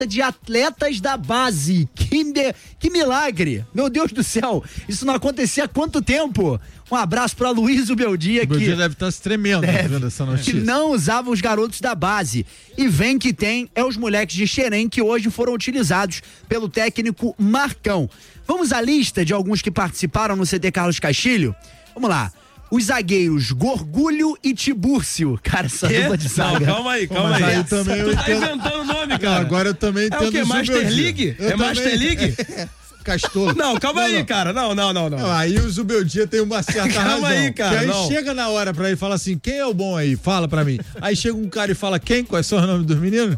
de atletas da base. Que milagre! Meu Deus do céu! Isso não acontecia há quanto tempo? Um abraço para Luiz Ubeldia, que deve estar se tremendo vendo essa notícia. Que não usava os garotos da base. E vem que tem os moleques de Xerém que hoje foram utilizados pelo técnico Marcão. Vamos à lista de alguns que participaram no CT Carlos Castilho? Vamos lá. Os zagueiros Gorgulho e Tibúrcio. Cara, essa dupla de zaga. Não, calma aí. Aí também Tu tá inventando o nome, cara. Agora eu também entendo. É o quê? Master League? É Master League? Castor. Não, calma aí, cara. Não. Aí o Zubeldia tem uma certa razão. Calma aí, cara. Que aí não. chega na hora pra ele e fala assim, quem é o bom aí? Fala pra mim. Aí chega um cara e fala, quem? Quais são os nomes dos meninos?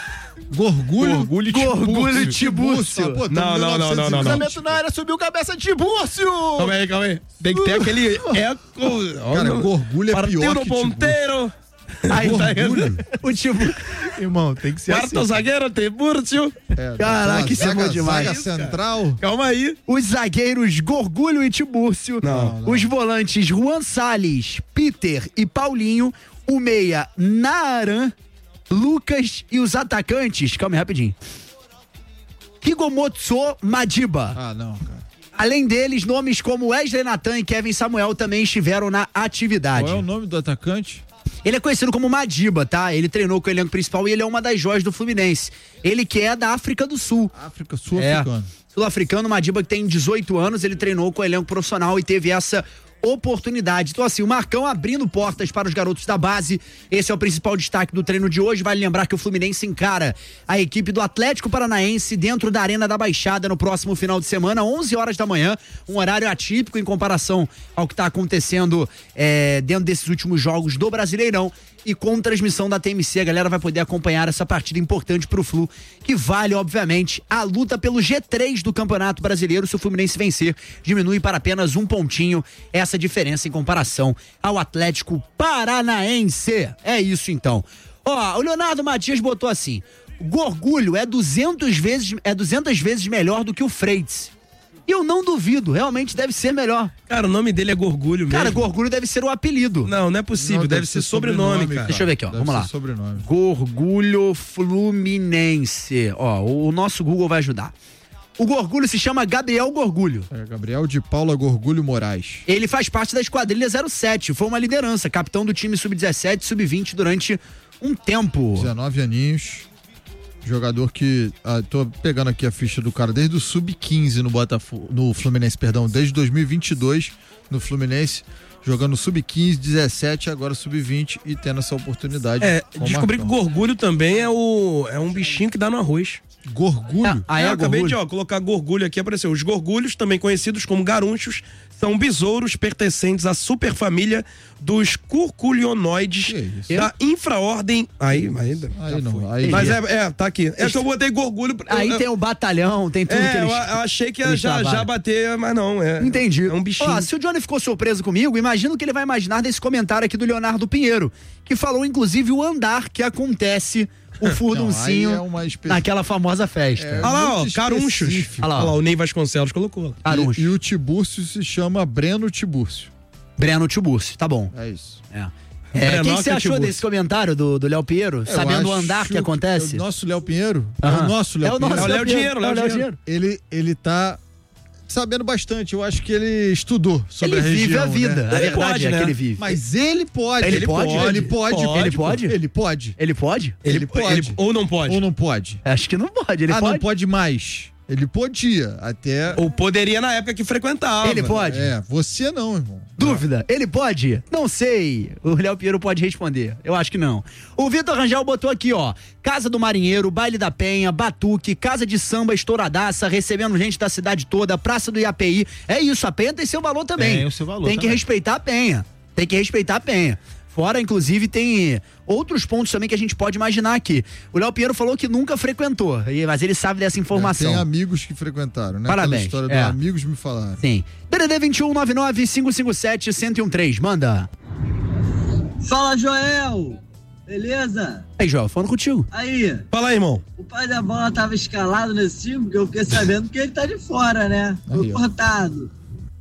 Gorgulho e Tibúrcio. Pô, Não. Cruzamento na área, subiu cabeça de Tibúrcio. Calma aí. Tem que ter aquele eco. Cara, Gorgulho é pior que ponteiro. Aí, Gorgulho. o Tibúrcio. Irmão, tem que ser Quarto zagueiro, Tibúrcio. Caraca, isso é bom demais. Zaga central. Calma aí. Os zagueiros Gorgulho e Tibúrcio. Não. Os volantes Juan Salles, Peter e Paulinho. O meia Naaran, Lucas e os atacantes. Calma aí, rapidinho. Higomotso Madiba. Não, cara. Além deles, nomes como Wesley Natan e Kevin Samuel também estiveram na atividade. Qual é o nome do atacante? Ele é conhecido como Madiba, tá? Ele treinou com o elenco principal e ele é uma das joias do Fluminense. Ele que é da África do Sul. África Sul-Africana. Sul-africano, Madiba que tem 18 anos, ele treinou com o elenco profissional e teve essa oportunidade. Então assim, o Marcão abrindo portas para os garotos da base. Esse é o principal destaque do treino de hoje. Vale lembrar que o Fluminense encara a equipe do Atlético Paranaense dentro da Arena da Baixada no próximo final de semana, 11 horas da manhã, um horário atípico em comparação ao que está acontecendo dentro desses últimos jogos do Brasileirão. E com transmissão da TMC, a galera vai poder acompanhar essa partida importante pro Flu, que vale, obviamente, a luta pelo G3 do Campeonato Brasileiro. Se o Fluminense vencer, diminui para apenas um pontinho essa diferença em comparação ao Atlético Paranaense. É isso, então. O Leonardo Matias botou assim, Gorgulho é 200 vezes melhor do que o Freitas. E eu não duvido, realmente deve ser melhor. Cara, o nome dele é Gorgulho mesmo. Cara, Gorgulho deve ser o apelido. Não é possível, deve ser sobrenome, cara. Deixa eu ver aqui, ó, vamos lá. Sobrenome. Gorgulho Fluminense. O nosso Google vai ajudar. O Gorgulho se chama Gabriel Gorgulho. Gabriel de Paula Gorgulho Moraes. Ele faz parte da esquadrilha 07, foi uma liderança, capitão do time sub-17 e sub-20 durante um tempo. 19 aninhos. Jogador que, tô pegando aqui a ficha do cara desde o sub-15 no Fluminense, desde 2022 no Fluminense, jogando sub-15, 17, agora sub-20 e tendo essa oportunidade. Descobri que Gorgulho também é um bichinho que dá no arroz. Gorgulho? Acabei de colocar Gorgulho aqui, apareceu. Os gorgulhos, também conhecidos como garunchos, são besouros pertencentes à superfamília dos curculionoides da infraordem. Aí mas tá aqui. Eu botei Gorgulho. Aí tem o batalhão, tem tudo que eles. Eu achei que ia já bater, mas não. Entendi. É um bichinho. Se o Johnny ficou surpreso comigo, imagina o que ele vai imaginar desse comentário aqui do Leonardo Pinheiro, que falou inclusive o andar que acontece o furduncinho naquela famosa festa. Olha lá, carunchos. Olha lá, o Ney Vasconcelos colocou. E o Tibúrcio se chama Breno Tibúrcio. Breno Tibúrcio, tá bom. É isso. O que você achou desse comentário do Léo Pinheiro? Sabendo o andar que acontece? O nosso Léo Pinheiro? É o nosso Léo Pinheiro. É o Léo Dinheiro. Ele tá sabendo bastante, eu acho que ele estudou sobre a região. Ele vive a vida, né? a verdade é que ele vive. Mas ele pode. Ele pode? Ele pode. Ele pode? Ele pode. Ou não pode? Ou não pode? Acho que não pode, ele pode. Não pode mais. Ele podia, até... Ou poderia na época que frequentava. Ele pode? Você não, irmão. Dúvida, ele pode? Não sei. O Léo Pinheiro pode responder. Eu acho que não. O Vitor Rangel botou aqui, ó. Casa do Marinheiro, Baile da Penha, Batuque, Casa de Samba Estouradaça, recebendo gente da cidade toda, Praça do IAPI. É isso, a Penha tem seu valor também. Tem o seu valor Tem que respeitar a Penha. Fora, inclusive, tem outros pontos também que a gente pode imaginar aqui. O Léo Pinheiro falou que nunca frequentou, mas ele sabe dessa informação. Tem amigos que frequentaram, né? Parabéns. Aquela história dos amigos me falaram. Sim. DDD 2199-557-1013, manda. Fala, Joel! Beleza? Aí, Joel, falando contigo. Aí. Fala aí, irmão. O pai da bola tava escalado nesse time, porque eu fiquei sabendo que ele tá de fora, né? Foi cortado.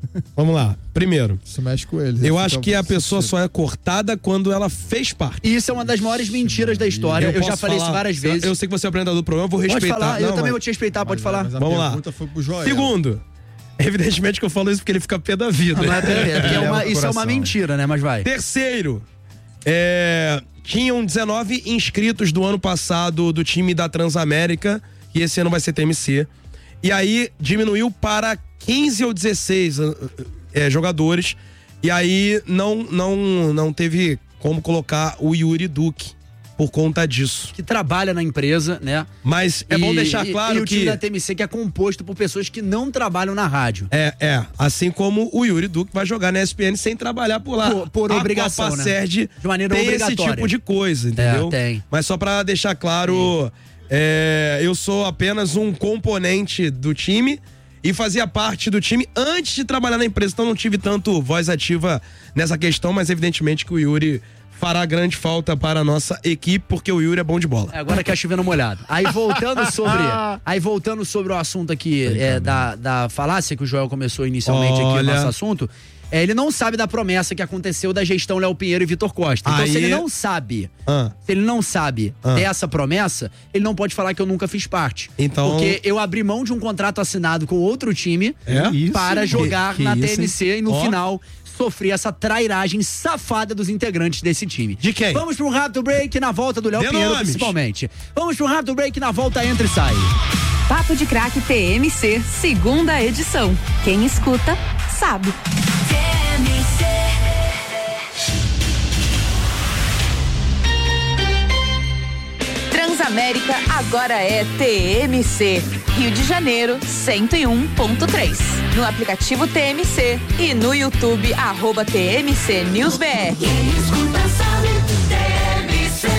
Vamos lá. Primeiro, isso mexe com eles. Eu acho que a pessoa só é cortada quando ela fez parte. Isso é uma das maiores mentiras da história. Eu já falei isso várias vezes. Eu sei que você é apresentador do programa, eu vou respeitar. Pode falar, eu também vou te respeitar, pode falar. Vamos lá. Foi pro Joel. Segundo, evidentemente que eu falo isso porque ele fica pé da vida. Isso é uma mentira, né? Mas vai. Terceiro, tinham 19 inscritos do ano passado do time da Transamérica, e esse ano vai ser TMC. E aí diminuiu para 15 ou 16 jogadores. E aí não teve como colocar o Yuri Duque por conta disso. Que trabalha na empresa, né? Mas é bom deixar claro que... E o time da TMC que é composto por pessoas que não trabalham na rádio. Assim como o Yuri Duque vai jogar na ESPN sem trabalhar por lá. Por obrigação, Copa né? Serd de maneira tem obrigatória. esse tipo de coisa, entendeu? Tem. Mas só pra deixar claro, eu sou apenas um componente do time e fazia parte do time antes de trabalhar na empresa, então não tive tanto voz ativa nessa questão, mas evidentemente que o Yuri fará grande falta para a nossa equipe, porque o Yuri é bom de bola. Agora quer chover no molhado. Aí voltando sobre o assunto aqui da falácia que o Joel começou inicialmente aqui no nosso assunto, ele não sabe da promessa que aconteceu da gestão Léo Pinheiro e Vitor Costa. Então, se ele não sabe dessa promessa, ele não pode falar que eu nunca fiz parte. Então... Porque eu abri mão de um contrato assinado com outro time para jogar na TMC e no final sofri essa trairagem safada dos integrantes desse time. De quem? Vamos para um rápido break na volta do Léo Pinheiro, principalmente. Vamos para um rápido break na volta, entra e sai. Papo de Craque TMC, segunda edição. Quem escuta, sabe. Transamérica agora é TMC. Rio de Janeiro 101.3. No aplicativo TMC e no YouTube @TMC News BR. Quem escuta sabe, TMC.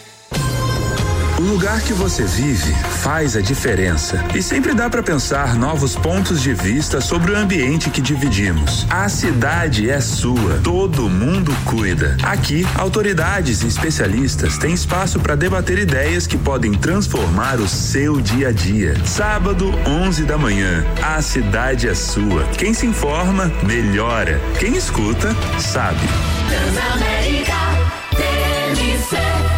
O lugar que você vive faz a diferença e sempre dá para pensar novos pontos de vista sobre o ambiente que dividimos. A cidade é sua, todo mundo cuida. Aqui, autoridades e especialistas têm espaço para debater ideias que podem transformar o seu dia a dia. Sábado, 11 da manhã, a cidade é sua. Quem se informa, melhora. Quem escuta, sabe. Transamérica, TMC.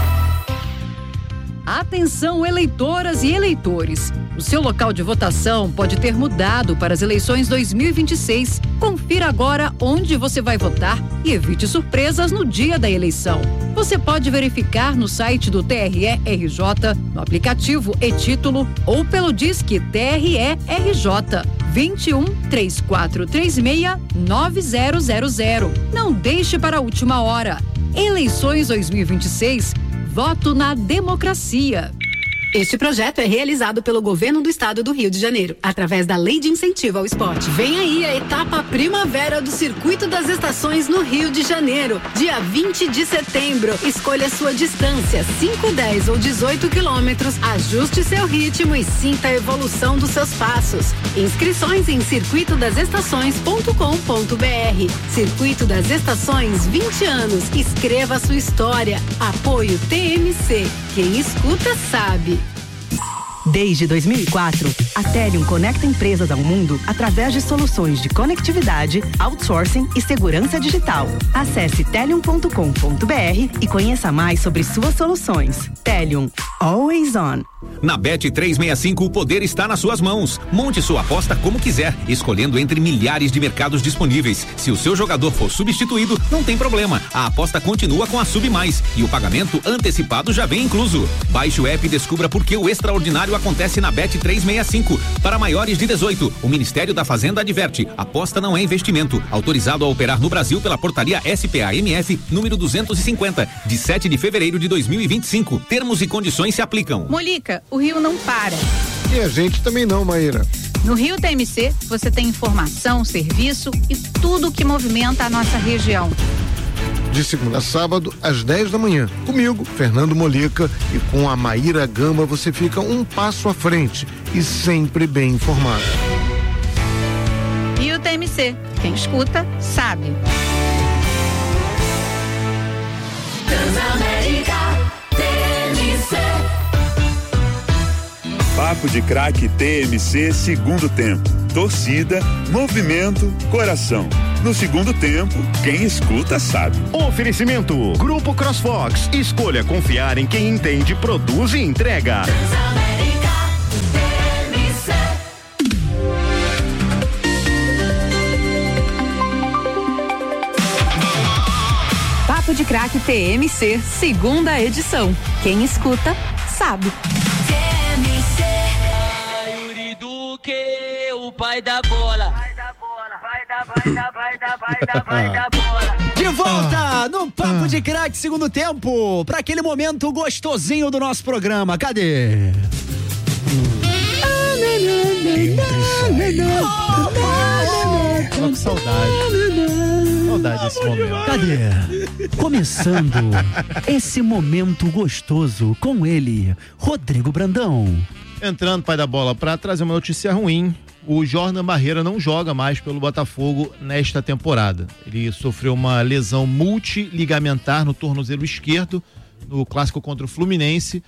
Atenção, eleitoras e eleitores. O seu local de votação pode ter mudado para as eleições 2026. Confira agora onde você vai votar e evite surpresas no dia da eleição. Você pode verificar no site do TRE-RJ, no aplicativo e-Título ou pelo Disque TRE-RJ 21 3436 9000. Não deixe para a última hora. Eleições 2026. Voto na democracia. Este projeto é realizado pelo Governo do Estado do Rio de Janeiro, através da Lei de Incentivo ao Esporte. Vem aí a etapa primavera do Circuito das Estações no Rio de Janeiro, dia 20 de setembro. Escolha sua distância, 5, 10 ou 18 quilômetros, ajuste seu ritmo e sinta a evolução dos seus passos. Inscrições em circuitodasestações.com.br. Circuito das Estações, 20 anos. Escreva sua história. Apoio TMC. Quem escuta sabe. Desde 2004, a Telium conecta empresas ao mundo através de soluções de conectividade, outsourcing e segurança digital. Acesse telium.com.br e conheça mais sobre suas soluções. Telium, always on. Na Bet365 o poder está nas suas mãos. Monte sua aposta como quiser, escolhendo entre milhares de mercados disponíveis. Se o seu jogador for substituído, não tem problema. A aposta continua com a Sub Mais e o pagamento antecipado já vem incluso. Baixe o app e descubra por que o extraordinário acontece na Bet365. Para maiores de 18, o Ministério da Fazenda adverte: aposta não é investimento. Autorizado a operar no Brasil pela portaria SPA-MF número 250, de 7 de fevereiro de 2025. Termos e condições se aplicam. Molica, o Rio não para. E a gente também não, Maíra. No Rio TMC, você tem informação, serviço e tudo que movimenta a nossa região. De segunda a sábado, às 10 da manhã. Comigo, Fernando Molica, e com a Maíra Gamba você fica um passo à frente e sempre bem informado. Rio TMC, quem escuta, sabe. Transamérica, TMC. Papo de Craque TMC, segundo tempo. torcida, movimento, coração. No segundo tempo, quem escuta sabe. Oferecimento Grupo CrossFox. Escolha confiar em quem entende, produz e entrega. Papo de Craque TMC, segunda edição. Quem escuta, sabe. TMC. Yuri Duque, o pai da bola. Vai da bola. De volta no Papo de Craque, segundo tempo, para aquele momento gostosinho do nosso programa. Cadê? Tô com saudade. Saudade desse momento. Cadê? Começando esse momento gostoso com ele, Rodrigo Brandão. Entrando, pai da bola, para trazer uma notícia ruim. O Jordan Barreira não joga mais pelo Botafogo nesta temporada. Ele sofreu uma lesão multiligamentar no tornozelo esquerdo no clássico contra o Fluminense.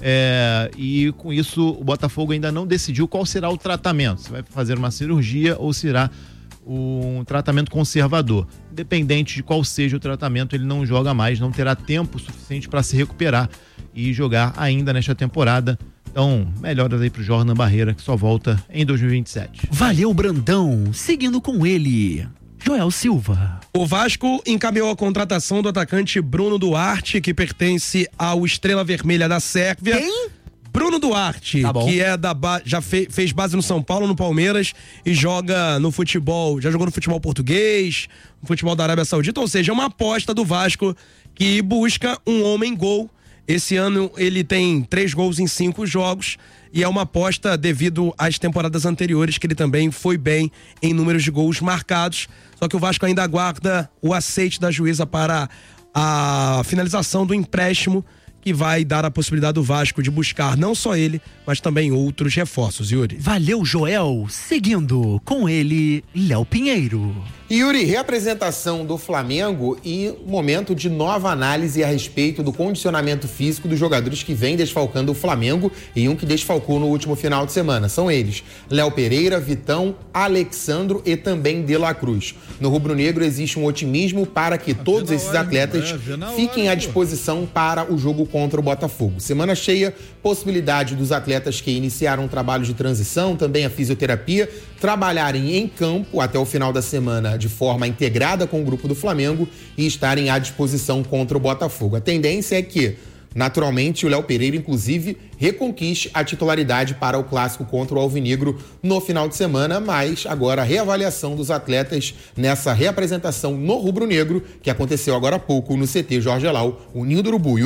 E com isso o Botafogo ainda não decidiu qual será o tratamento. Se vai fazer uma cirurgia ou será um tratamento conservador. Independente de qual seja o tratamento, ele não joga mais, não terá tempo suficiente para se recuperar e jogar ainda nesta temporada. Então, melhoras aí pro Jordan Barreira, que só volta em 2027. Valeu, Brandão. Seguindo com ele, Joel Silva. O Vasco encaminhou a contratação do atacante Bruno Duarte, que pertence ao Estrela Vermelha da Sérvia. Quem? Bruno Duarte, que é já fez base no São Paulo, no Palmeiras, e joga no futebol, já jogou no futebol português, no futebol da Arábia Saudita, ou seja, é uma aposta do Vasco que busca um homem-gol. Esse ano ele tem 3 gols em 5 jogos e é uma aposta devido às temporadas anteriores, que ele também foi bem em números de gols marcados. Só que o Vasco ainda aguarda o aceite da juíza para a finalização do empréstimo, que vai dar a possibilidade do Vasco de buscar não só ele, mas também outros reforços, Yuri. Valeu, Joel. Seguindo com ele, Léo Pinheiro. Yuri, reapresentação do Flamengo e momento de nova análise a respeito do condicionamento físico dos jogadores que vem desfalcando o Flamengo e um que desfalcou no último final de semana. São eles, Léo Pereira, Vitão, Alexandro e também De La Cruz. No rubro-negro existe um otimismo para que todos esses atletas fiquem à disposição para o jogo contra o Botafogo. Semana cheia, possibilidade dos atletas que iniciaram um trabalho de transição, também a fisioterapia, trabalharem em campo até o final da semana de forma integrada com o grupo do Flamengo e estarem à disposição contra o Botafogo. A tendência é que, naturalmente, o Léo Pereira, inclusive, reconquiste a titularidade para o clássico contra o Alvinegro no final de semana, mas agora a reavaliação dos atletas nessa reapresentação no rubro-negro, que aconteceu agora há pouco no CT Jorge Elau, o Ninho do Urubu.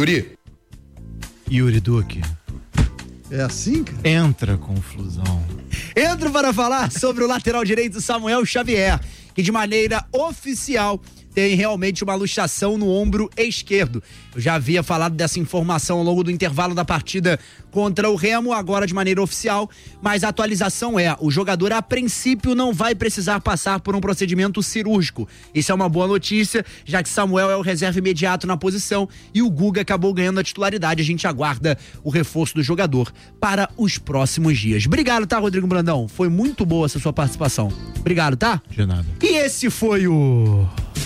Yuri Duque. É assim, cara? Entra com flusão. Entro para falar sobre o lateral direito Samuel Xavier, que de maneira oficial tem realmente uma luxação no ombro esquerdo. Eu já havia falado dessa informação ao longo do intervalo da partida contra o Remo, agora de maneira oficial, mas a atualização é: o jogador a princípio não vai precisar passar por um procedimento cirúrgico. Isso é uma boa notícia, já que Samuel é o reserva imediato na posição e o Guga acabou ganhando a titularidade. A gente aguarda o reforço do jogador para os próximos dias. Obrigado, tá, Rodrigo Brandão? Foi muito boa essa sua participação. Obrigado, tá? De nada. E esse foi o...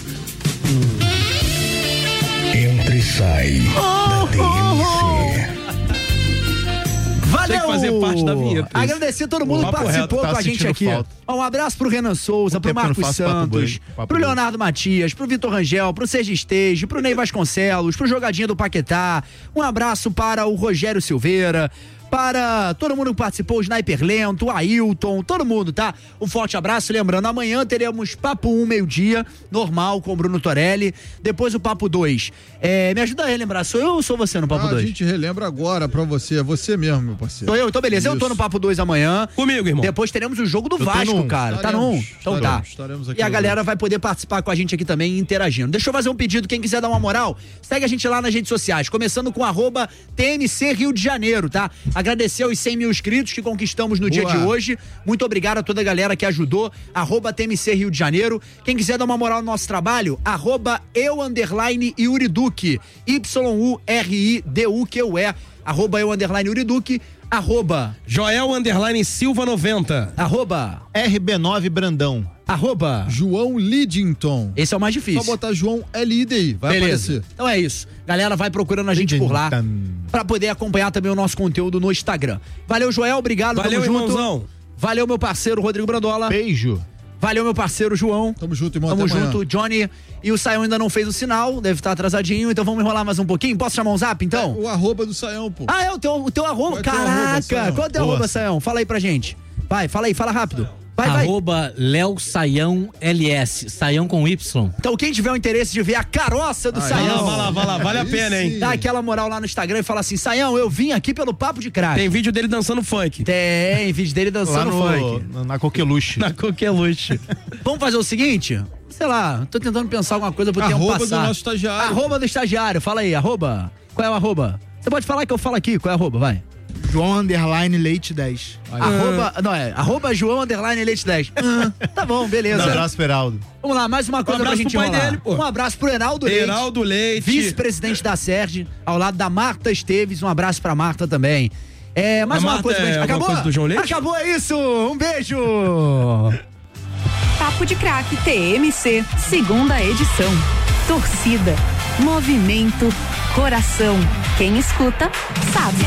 Entra e sai da TMC. Valeu! Tem que fazer parte da vinheta. Agradecer a todo mundo que participou com a gente aqui. Um abraço pro Renan Souza, pro Marcos Santos, pro Leonardo Matias, pro Vitor Rangel, pro Sergi Estejo, pro Ney Vasconcelos, pro Jogadinha do Paquetá. Um abraço para o Rogério Silveira, para todo mundo que participou, o Sniper Lento, o Ailton, todo mundo, tá? Um forte abraço. Lembrando, amanhã teremos Papo 1, meio-dia, normal, com o Bruno Torelli. Depois o Papo 2. Me ajuda a relembrar, sou eu ou sou você no Papo 2? A gente relembra agora pra você, é você mesmo, meu parceiro. Sou eu? Então beleza, Isso. eu tô no Papo 2 amanhã. Comigo, irmão. Depois teremos o jogo do Vasco, cara. Tá no 1? Então tá. E a galera vai poder participar com a gente aqui também, interagindo. Deixa eu fazer um pedido, quem quiser dar uma moral, segue a gente lá nas redes sociais, começando com @TMC Rio de Janeiro, tá? Agradecer aos 100 mil inscritos que conquistamos no dia de hoje. Muito obrigado a toda a galera que ajudou. @TMC Rio de Janeiro. Quem quiser dar uma moral no nosso trabalho, @eu_Yuri Duque. YURIDUQUE. @eu_Yuri Duque. Arroba Joel_Silva90. Arroba RB9 Brandão. Arroba João Lidington. Esse é o mais difícil. Só botar João LIDI, vai aparecer. Então é isso. Galera, vai procurando a gente por lá pra poder acompanhar também o nosso conteúdo no Instagram. Valeu, Joel, obrigado. Valeu, tamo junto. irmãozão. Valeu, meu parceiro Rodrigo Brandola. Beijo. Valeu, meu parceiro João. Tamo junto, irmão. Tamo até junto, amanhã. Johnny. E o Saião ainda não fez o sinal, deve estar atrasadinho, então vamos enrolar mais um pouquinho. Posso chamar um zap, então? O arroba do Saião, pô. Ah, é o teu arroba? Caraca, qual é o teu arroba, Saião? Fala aí pra gente. Vai, fala aí, fala rápido. Vai. Arroba Léo Saião LS, Saião com Y. Então quem tiver o interesse de ver a caroça do Saião, vai lá, vale a pena, hein? dá aquela moral lá no Instagram e fala assim, Saião, eu vim aqui pelo Papo de Crack. Tem vídeo dele dançando funk. Tem vídeo dele dançando funk. Na Coqueluche. Na Coqueluche. Vamos fazer o seguinte? Sei lá, tô tentando pensar alguma coisa pro tempo Arroba passar. do nosso estagiário. Arroba do estagiário, fala aí, arroba. Qual é o arroba? Você pode falar que eu falo aqui, qual é o arroba, vai. João_Leite10. Arroba João_Leite10. Tá bom, beleza. Um abraço, Peraldo. Vamos lá, mais uma coisa pra gente enrolar. Um abraço pro Heraldo Leite. Heraldo Leite. Vice-presidente da Sérgio, ao lado da Marta Esteves. Um abraço pra Marta também. Mais uma coisa pra gente. Acabou? Coisa do João Leite? Acabou, é isso. Um beijo. Papo de Crack TMC, segunda edição. Torcida, movimento, coração. Quem escuta, sabe.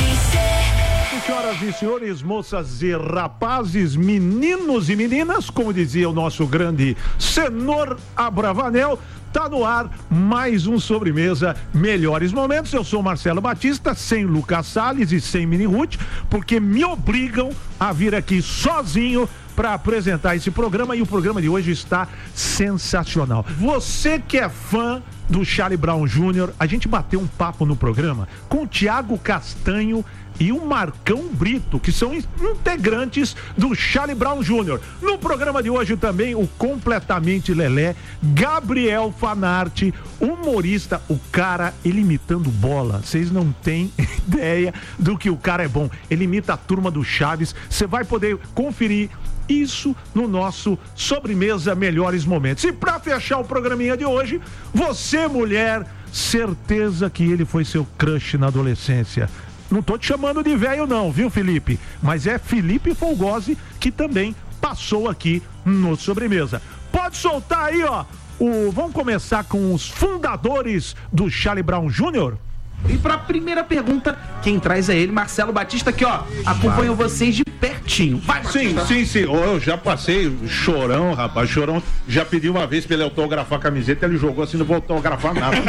Senhoras e senhores, moças e rapazes, meninos e meninas, como dizia o nosso grande Senor Abravanel, tá no ar mais um Sobremesa Melhores Momentos. Eu sou Marcelo Batista, sem Lucas Salles e sem Mini Ruth, porque me obrigam a vir aqui sozinho para apresentar esse programa, e o programa de hoje está sensacional. Você que é fã do Charlie Brown Jr., a gente bateu um papo no programa com o Thiago Castanho e o Marcão Brito, que são integrantes do Charlie Brown Jr. No programa de hoje também o completamente lelé Gabriel Fanarte, humorista. O cara, ele imitando Bola, vocês não têm ideia do que o cara é bom. Ele imita a turma do Chaves. Você vai poder conferir isso no nosso Sobremesa Melhores Momentos. E pra fechar o programinha de hoje, você, mulher, certeza que ele foi seu crush na adolescência. Não tô te chamando de velho não, viu, Felipe? Mas é Felipe Folgose, que também passou aqui no Sobremesa. Pode soltar aí, ó. Vamos começar com os fundadores do Charlie Brown Jr.? E pra primeira pergunta, quem traz é ele, Marcelo Batista, que ó, acompanhou vocês de pertinho. Vai, Sim. Eu já passei Chorão, rapaz. Chorão já pediu uma vez pra ele autografar a camiseta, ele jogou assim, não vou autografar nada.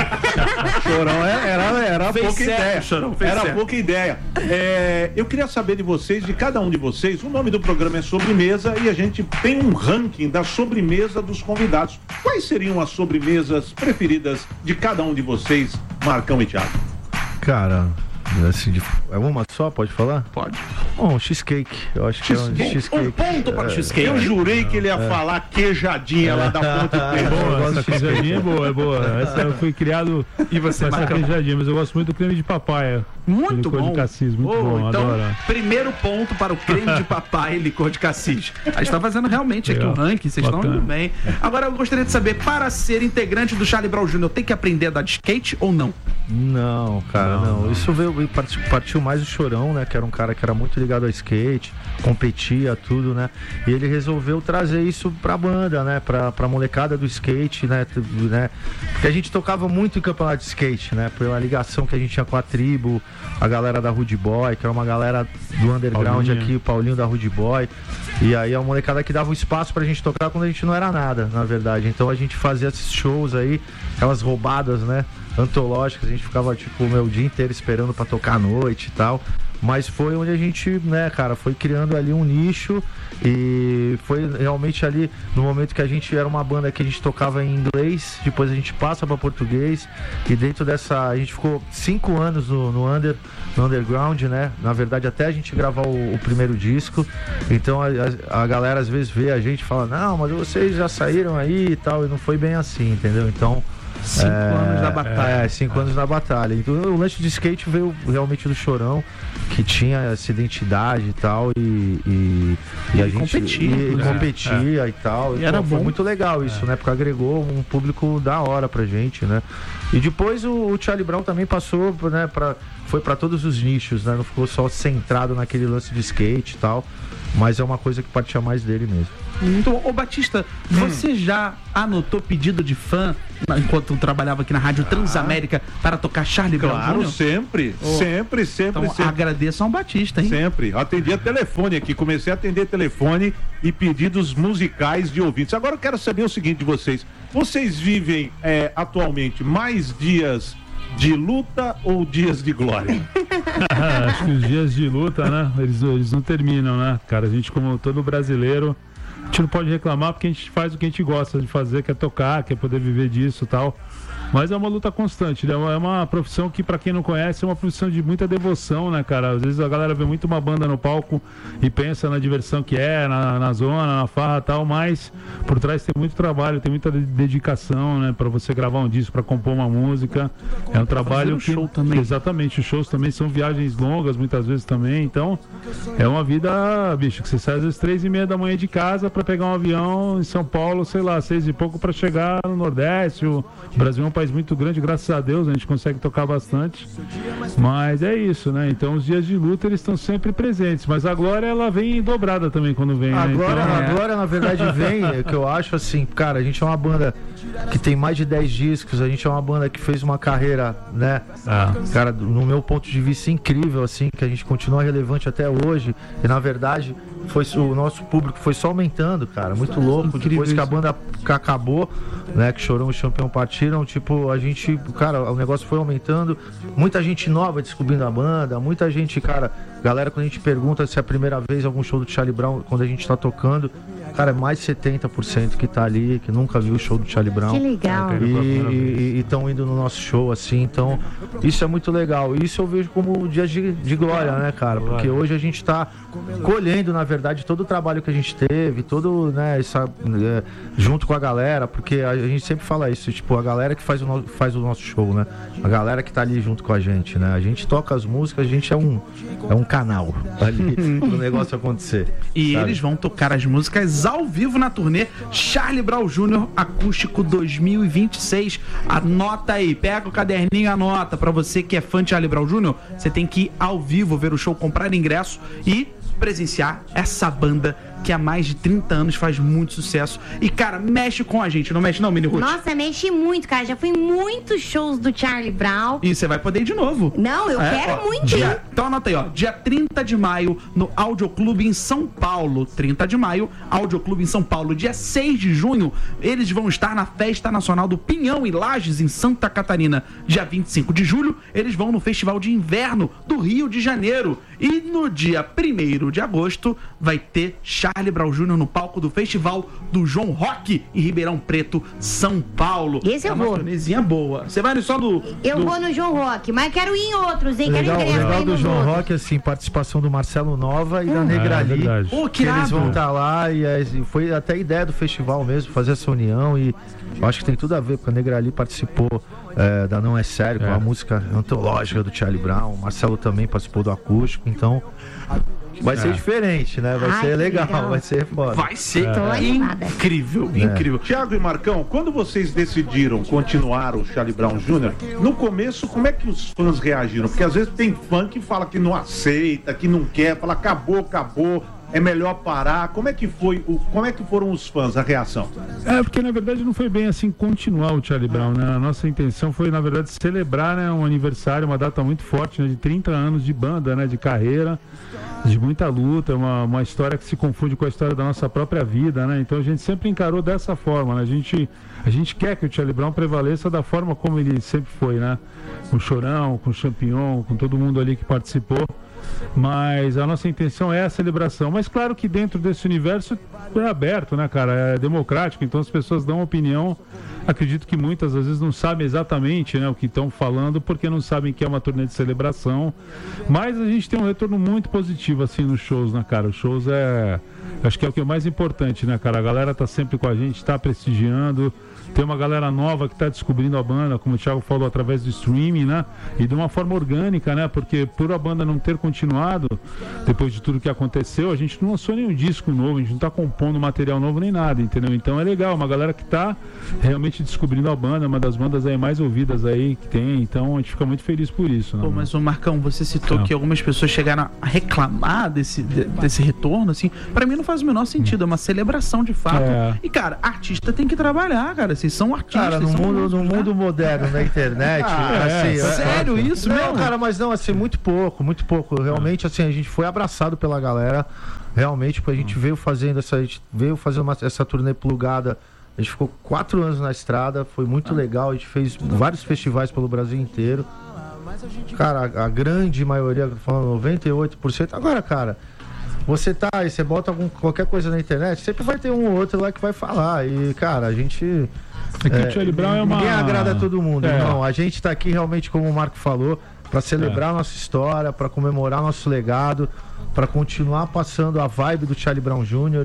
Chorão era pouca ideia. Chorão, era pouca ideia. Eu queria saber de vocês, de cada um de vocês, o nome do programa é Sobremesa e a gente tem um ranking da sobremesa dos convidados. Quais seriam as sobremesas preferidas de cada um de vocês, Marcão e Thiago? Cara, assim, é uma só, pode falar? Pode. Um cheesecake, eu acho que é um cheesecake. Um ponto para o cheesecake. Eu jurei que ele ia falar queijadinha lá da Ponte Preta. Essa queijadinha é boa. Essa eu fui criado e você, com essa queijadinha, mas eu gosto muito do creme de papai. Muito bom. De cassis, muito bom, então, adoro. Primeiro ponto para o creme de papai e licor de cassis. A gente tá fazendo realmente aqui um ranking, vocês estão indo bem. Agora eu gostaria de saber, para ser integrante do Charlie Brown Jr., tem que aprender a dar de skate ou não? Não, cara, não. Isso partiu mais do Chorão, né? Que era um cara que era muito ligado ao skate, competia, tudo, né? E ele resolveu trazer isso pra banda, né? Pra molecada do skate, né? Porque a gente tocava muito em campeonato de skate, né? Pela ligação que a gente tinha com a tribo, a galera da Rude Boy, que era uma galera do underground Paulinho. Aqui, o Paulinho da Rude Boy. E aí a molecada que dava um espaço pra gente tocar quando a gente não era nada, na verdade. Então a gente fazia esses shows aí, aquelas roubadas, né? Antológicas, a gente ficava tipo o dia inteiro esperando pra tocar à noite e tal, mas foi onde a gente, né, cara, foi criando ali um nicho e foi realmente ali no momento que a gente era uma banda que a gente tocava em inglês, depois a gente passa pra português e dentro dessa, a gente ficou 5 anos no underground, né, na verdade até a gente gravar o primeiro disco, então a galera às vezes vê a gente e fala, não, mas vocês já saíram aí e tal, e não foi bem assim, entendeu? Então 5 anos da batalha. 5 anos da batalha. Então o lance de skate veio realmente do Chorão, que tinha essa identidade e tal, e a gente competia e tal. E era foi bom. muito legal isso, né? Porque agregou um público da hora pra gente, né? E depois o Charlie Brown também passou, né, foi para todos os nichos, né? Não ficou só centrado naquele lance de skate e tal, mas é uma coisa que partia mais dele mesmo. Muito bom. Ô Batista, você já anotou pedido de fã enquanto trabalhava aqui na Rádio Transamérica para tocar Charlie Brown Jr.? Claro, sempre. Então, agradeço ao Batista, hein? Sempre. Atendia telefone aqui, comecei a atender telefone e pedidos musicais de ouvintes. Agora eu quero saber o seguinte de vocês. Vocês vivem atualmente mais dias de luta ou dias de glória? Acho que os dias de luta, né? Eles não terminam, né, cara? A gente, como todo brasileiro, a gente não pode reclamar porque a gente faz o que a gente gosta de fazer, que é tocar, quer poder viver disso e tal. Mas é uma luta constante, né? É uma profissão que, pra quem não conhece, é uma profissão de muita devoção, né, cara? Às vezes a galera vê muito uma banda no palco e pensa na diversão que é, na zona, na farra e tal, mas por trás tem muito trabalho, tem muita dedicação, né? Pra você gravar um disco, pra compor uma música. É um trabalho que... show também. Exatamente, os shows também são viagens longas, muitas vezes também, então é uma vida, bicho, que você sai às vezes 3:30 da manhã de casa pra pegar um avião em São Paulo, sei lá, 6 e pouco pra chegar no Nordeste. O Brasil é um país muito grande, graças a Deus, a gente consegue tocar bastante, mas é isso, né? Então os dias de luta eles estão sempre presentes, mas a glória ela vem dobrada também quando vem, né? Agora, na verdade, vem, é que eu acho assim, cara, a gente é uma banda que tem mais de 10 discos, a gente é uma banda que fez uma carreira, né? Cara, no meu ponto de vista, incrível, assim, que a gente continua relevante até hoje, e na verdade o nosso público foi só aumentando, cara, muito louco. Incrível. Depois que a banda acabou, né, que Chorão e Champião partiram, tipo, a gente, cara, o negócio foi aumentando, muita gente nova descobrindo a banda, muita gente, cara, galera, quando a gente pergunta se é a primeira vez algum show do Charlie Brown, quando a gente tá tocando, cara, é mais de 70% que tá ali, que nunca viu o show do Charlie Brown. Que legal. E estão indo no nosso show, assim, então, isso é muito legal. Isso eu vejo como dias de glória, né, cara? Porque hoje a gente tá colhendo, na verdade, todo o trabalho que a gente teve, todo, né, junto com a galera, porque a gente sempre fala isso, tipo, a galera que faz o nosso show, né? A galera que tá ali junto com a gente, né? A gente toca as músicas, a gente é um canal ali pro negócio acontecer. E sabe? Eles vão tocar as músicas ao vivo na turnê Charlie Brown Jr. Acústico 2026. Anota aí, pega o caderninho e anota. Pra você que é fã de Charlie Brown Jr., você tem que ir ao vivo ver o show, comprar ingresso e presenciar essa banda que há mais de 30 anos faz muito sucesso. E, cara, mexe com a gente, não mexe não, Mini Ruth? Nossa, mexe muito, cara. Já fui em muitos shows do Charlie Brown. E você vai poder ir de novo. Não, eu quero muito ir. Então anota aí, ó. Dia 30 de maio, no Audioclube em São Paulo. 30 de maio, Audioclube em São Paulo. Dia 6 de junho, eles vão estar na Festa Nacional do Pinhão em Lages, em Santa Catarina. Dia 25 de julho, eles vão no Festival de Inverno do Rio de Janeiro. E no dia 1º de agosto, vai ter Charlie Brown Jr. no palco do Festival do João Rock em Ribeirão Preto, São Paulo. Esse eu vou. Uma turnezinha boa. Você vai no só do... Eu vou no João Rock, mas quero ir em outros, hein? Legal, quero ir legal do João outros. Rock, assim, participação do Marcelo Nova e da Negrali. Que eles vão estar lá e foi até a ideia do festival mesmo, fazer essa união, e eu acho que tem tudo a ver, porque a Negrali participou da Não É Sério, com a música antológica do Charlie Brown. O Marcelo também participou do acústico, então vai ser diferente, né? Vai ser legal, vai ser foda. Vai ser incrível, incrível. Thiago e Marcão, quando vocês decidiram continuar o Charlie Brown Jr., no começo, como é que os fãs reagiram? Porque às vezes tem fã que fala que não aceita, que não quer, fala acabou, é melhor parar. Como é que foram os fãs, a reação? Porque na verdade não foi bem assim continuar o Charlie Brown, né? A nossa intenção foi, na verdade, celebrar, né, um aniversário, uma data muito forte, né, de 30 anos de banda, né, de carreira, de muita luta, uma história que se confunde com a história da nossa própria vida, né? Então a gente sempre encarou dessa forma, né? A gente quer que o Charlie Brown prevaleça da forma como ele sempre foi, né? Com o Chorão, com o Champion, com todo mundo ali que participou. Mas a nossa intenção é a celebração. Mas claro que dentro desse universo é aberto, né, cara? É democrático, então as pessoas dão opinião. Acredito que muitas às vezes não sabem exatamente, né, o que estão falando, porque não sabem que é uma turnê de celebração. Mas a gente tem um retorno muito positivo assim nos shows, né, cara? Os shows acho que é o que é mais importante, né, cara? A galera tá sempre com a gente, tá prestigiando. Tem uma galera nova que está descobrindo a banda, como o Thiago falou, através do streaming, né? E de uma forma orgânica, né? Porque por a banda não ter continuado, depois de tudo que aconteceu, a gente não lançou nenhum disco novo, a gente não está compondo compondo material novo nem nada, entendeu? Então é legal, uma galera que tá realmente descobrindo a banda, uma das bandas aí mais ouvidas aí que tem, então a gente fica muito feliz por isso, né? Pô, mas o Marcão, você citou que algumas pessoas chegaram a reclamar desse retorno, assim, pra mim não faz o menor sentido, é uma celebração de fato. E, cara, artista tem que trabalhar, cara, vocês são artistas. Cara, no mundo moderno, na internet, sério isso mesmo? Não, cara, mas não, assim, muito pouco. Realmente, assim, a gente foi abraçado pela galera, realmente, porque a gente veio fazendo essa turnê plugada. A gente ficou 4 anos na estrada, foi muito legal, a gente fez vários festivais pelo Brasil inteiro. Cara, a grande maioria, falando 98%. Agora, cara, você bota qualquer coisa na internet, sempre vai ter um ou outro lá que vai falar. E, cara, a gente... o Charlie Brown é uma... Ninguém agrada a todo mundo, não. A gente tá aqui realmente, como o Marco falou, para celebrar a nossa história, para comemorar nosso legado, para continuar passando a vibe do Charlie Brown Jr.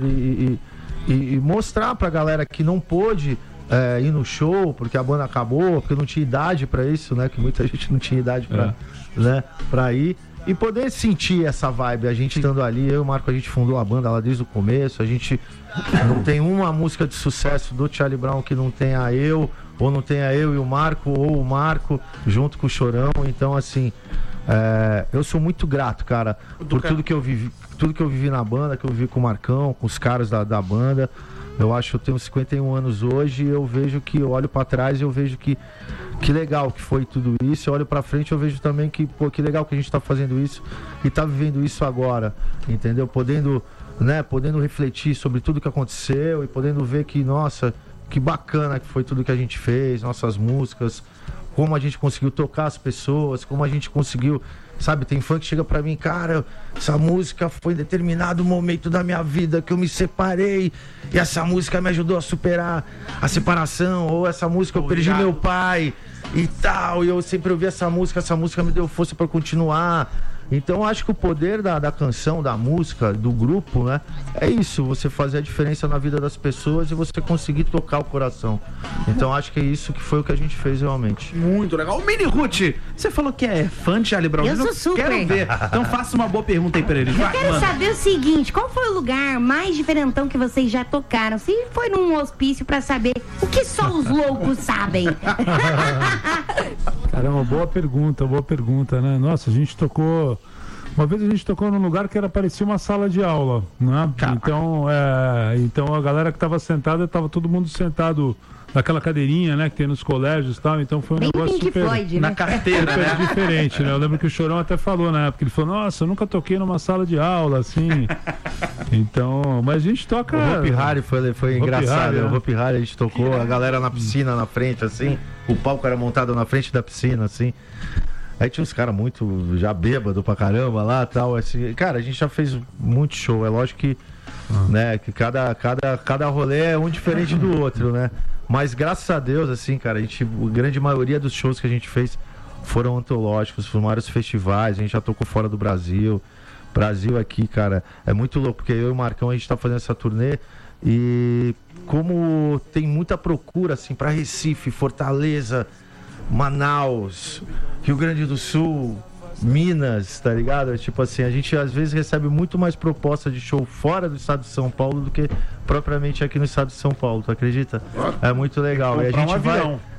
e mostrar pra galera que não pôde ir no show porque a banda acabou, porque não tinha idade para isso, né? Que muita gente não tinha idade para ir. E poder sentir essa vibe, a gente estando ali, eu e o Marco, a gente fundou a banda lá desde o começo, a gente não tem uma música de sucesso do Charlie Brown que não tenha eu, ou não tenha eu e o Marco, ou o Marco junto com o Chorão. Então, assim, eu sou muito grato, cara, por tudo que eu vivi na banda, que eu vivi com o Marcão, com os caras da banda. Eu acho que eu tenho 51 anos hoje e eu vejo que, eu olho pra trás e eu vejo que legal que foi tudo isso. Eu olho pra frente e eu vejo também que, pô, que legal que a gente tá fazendo isso e tá vivendo isso agora, entendeu? Podendo refletir sobre tudo que aconteceu e podendo ver que, nossa, que bacana que foi tudo que a gente fez, nossas músicas, como a gente conseguiu tocar as pessoas, como a gente conseguiu... Sabe, tem fã que chega pra mim, cara, essa música foi em determinado momento da minha vida que eu me separei e essa música me ajudou a superar a separação, ou essa música eu perdi meu pai e tal, e eu sempre ouvi essa música me deu força pra continuar. Então eu acho que o poder da canção, da música, do grupo, né, é isso, você fazer a diferença na vida das pessoas e você conseguir tocar o coração. Então acho que é isso que foi o que a gente fez realmente. Muito legal. O Mini Ruth, você falou que é fã de Charlie Brown. Eu sou super. Quero ver. Então faça uma boa pergunta aí pra eles. Eu quero saber o seguinte, qual foi o lugar mais diferentão que vocês já tocaram? Se foi num hospício pra saber o que só os loucos sabem. Caramba, boa pergunta, né? Nossa, uma vez a gente tocou num lugar que parecia uma sala de aula, né? Então a galera que tava sentada, tava todo mundo sentado naquela cadeirinha, né, que tem nos colégios e tal, então foi um negócio Pink super... Floyd, né? Na carteira, super né? diferente, né? Eu lembro que o Chorão até falou na época, ele falou, nossa, eu nunca toquei numa sala de aula, assim. Então, mas a gente toca... O Hopi Hari foi engraçado, Hari, o Hopi Hari a gente tocou, a galera na piscina na frente, assim, o palco era montado na frente da piscina, assim. Aí tinha uns caras muito já bêbado pra caramba lá e tal, assim. Cara, a gente já fez muito show, é lógico que, né, que cada rolê é um diferente do outro, né? Mas graças a Deus, assim, cara, a grande maioria dos shows que a gente fez foram antológicos, foram vários festivais, a gente já tocou fora do Brasil. Brasil aqui, cara, é muito louco, porque eu e o Marcão, a gente tá fazendo essa turnê e como tem muita procura, assim, pra Recife, Fortaleza, Manaus, Rio Grande do Sul, Minas, tá ligado? Tipo assim, a gente às vezes recebe muito mais proposta de show fora do estado de São Paulo do que propriamente aqui no estado de São Paulo, tu acredita? É muito legal. E a gente vai...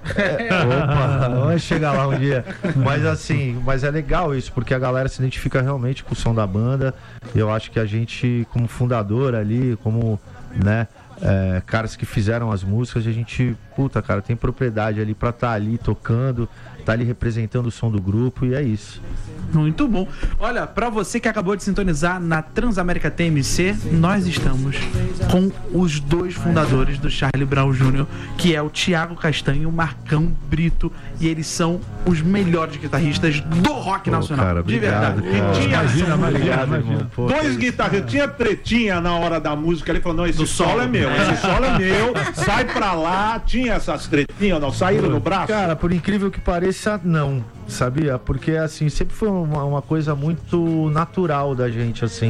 Opa, vamos chegar lá um dia. Mas assim, é legal isso, porque a galera se identifica realmente com o som da banda. Eu acho que a gente, como fundador ali, como, né, caras que fizeram as músicas, a gente, cara, tem propriedade ali pra estar ali tocando, tá ali representando o som do grupo, e é isso. Muito bom. Olha, pra você que acabou de sintonizar na Transamérica TMC, nós estamos com os dois fundadores do Charlie Brown Jr., que é o Thiago Castanho e o Marcão Brito, e eles são os melhores guitarristas do rock nacional. Cara, obrigado, de verdade. Imagina. Dois guitarristas, tinha tretinha na hora da música, ele falou, não, esse solo é meu, sai pra lá, tinha essas tretinhas, não, saíram no braço? Cara, por incrível que pareça, não, sabia? Porque, assim, sempre foi uma coisa muito natural da gente, assim.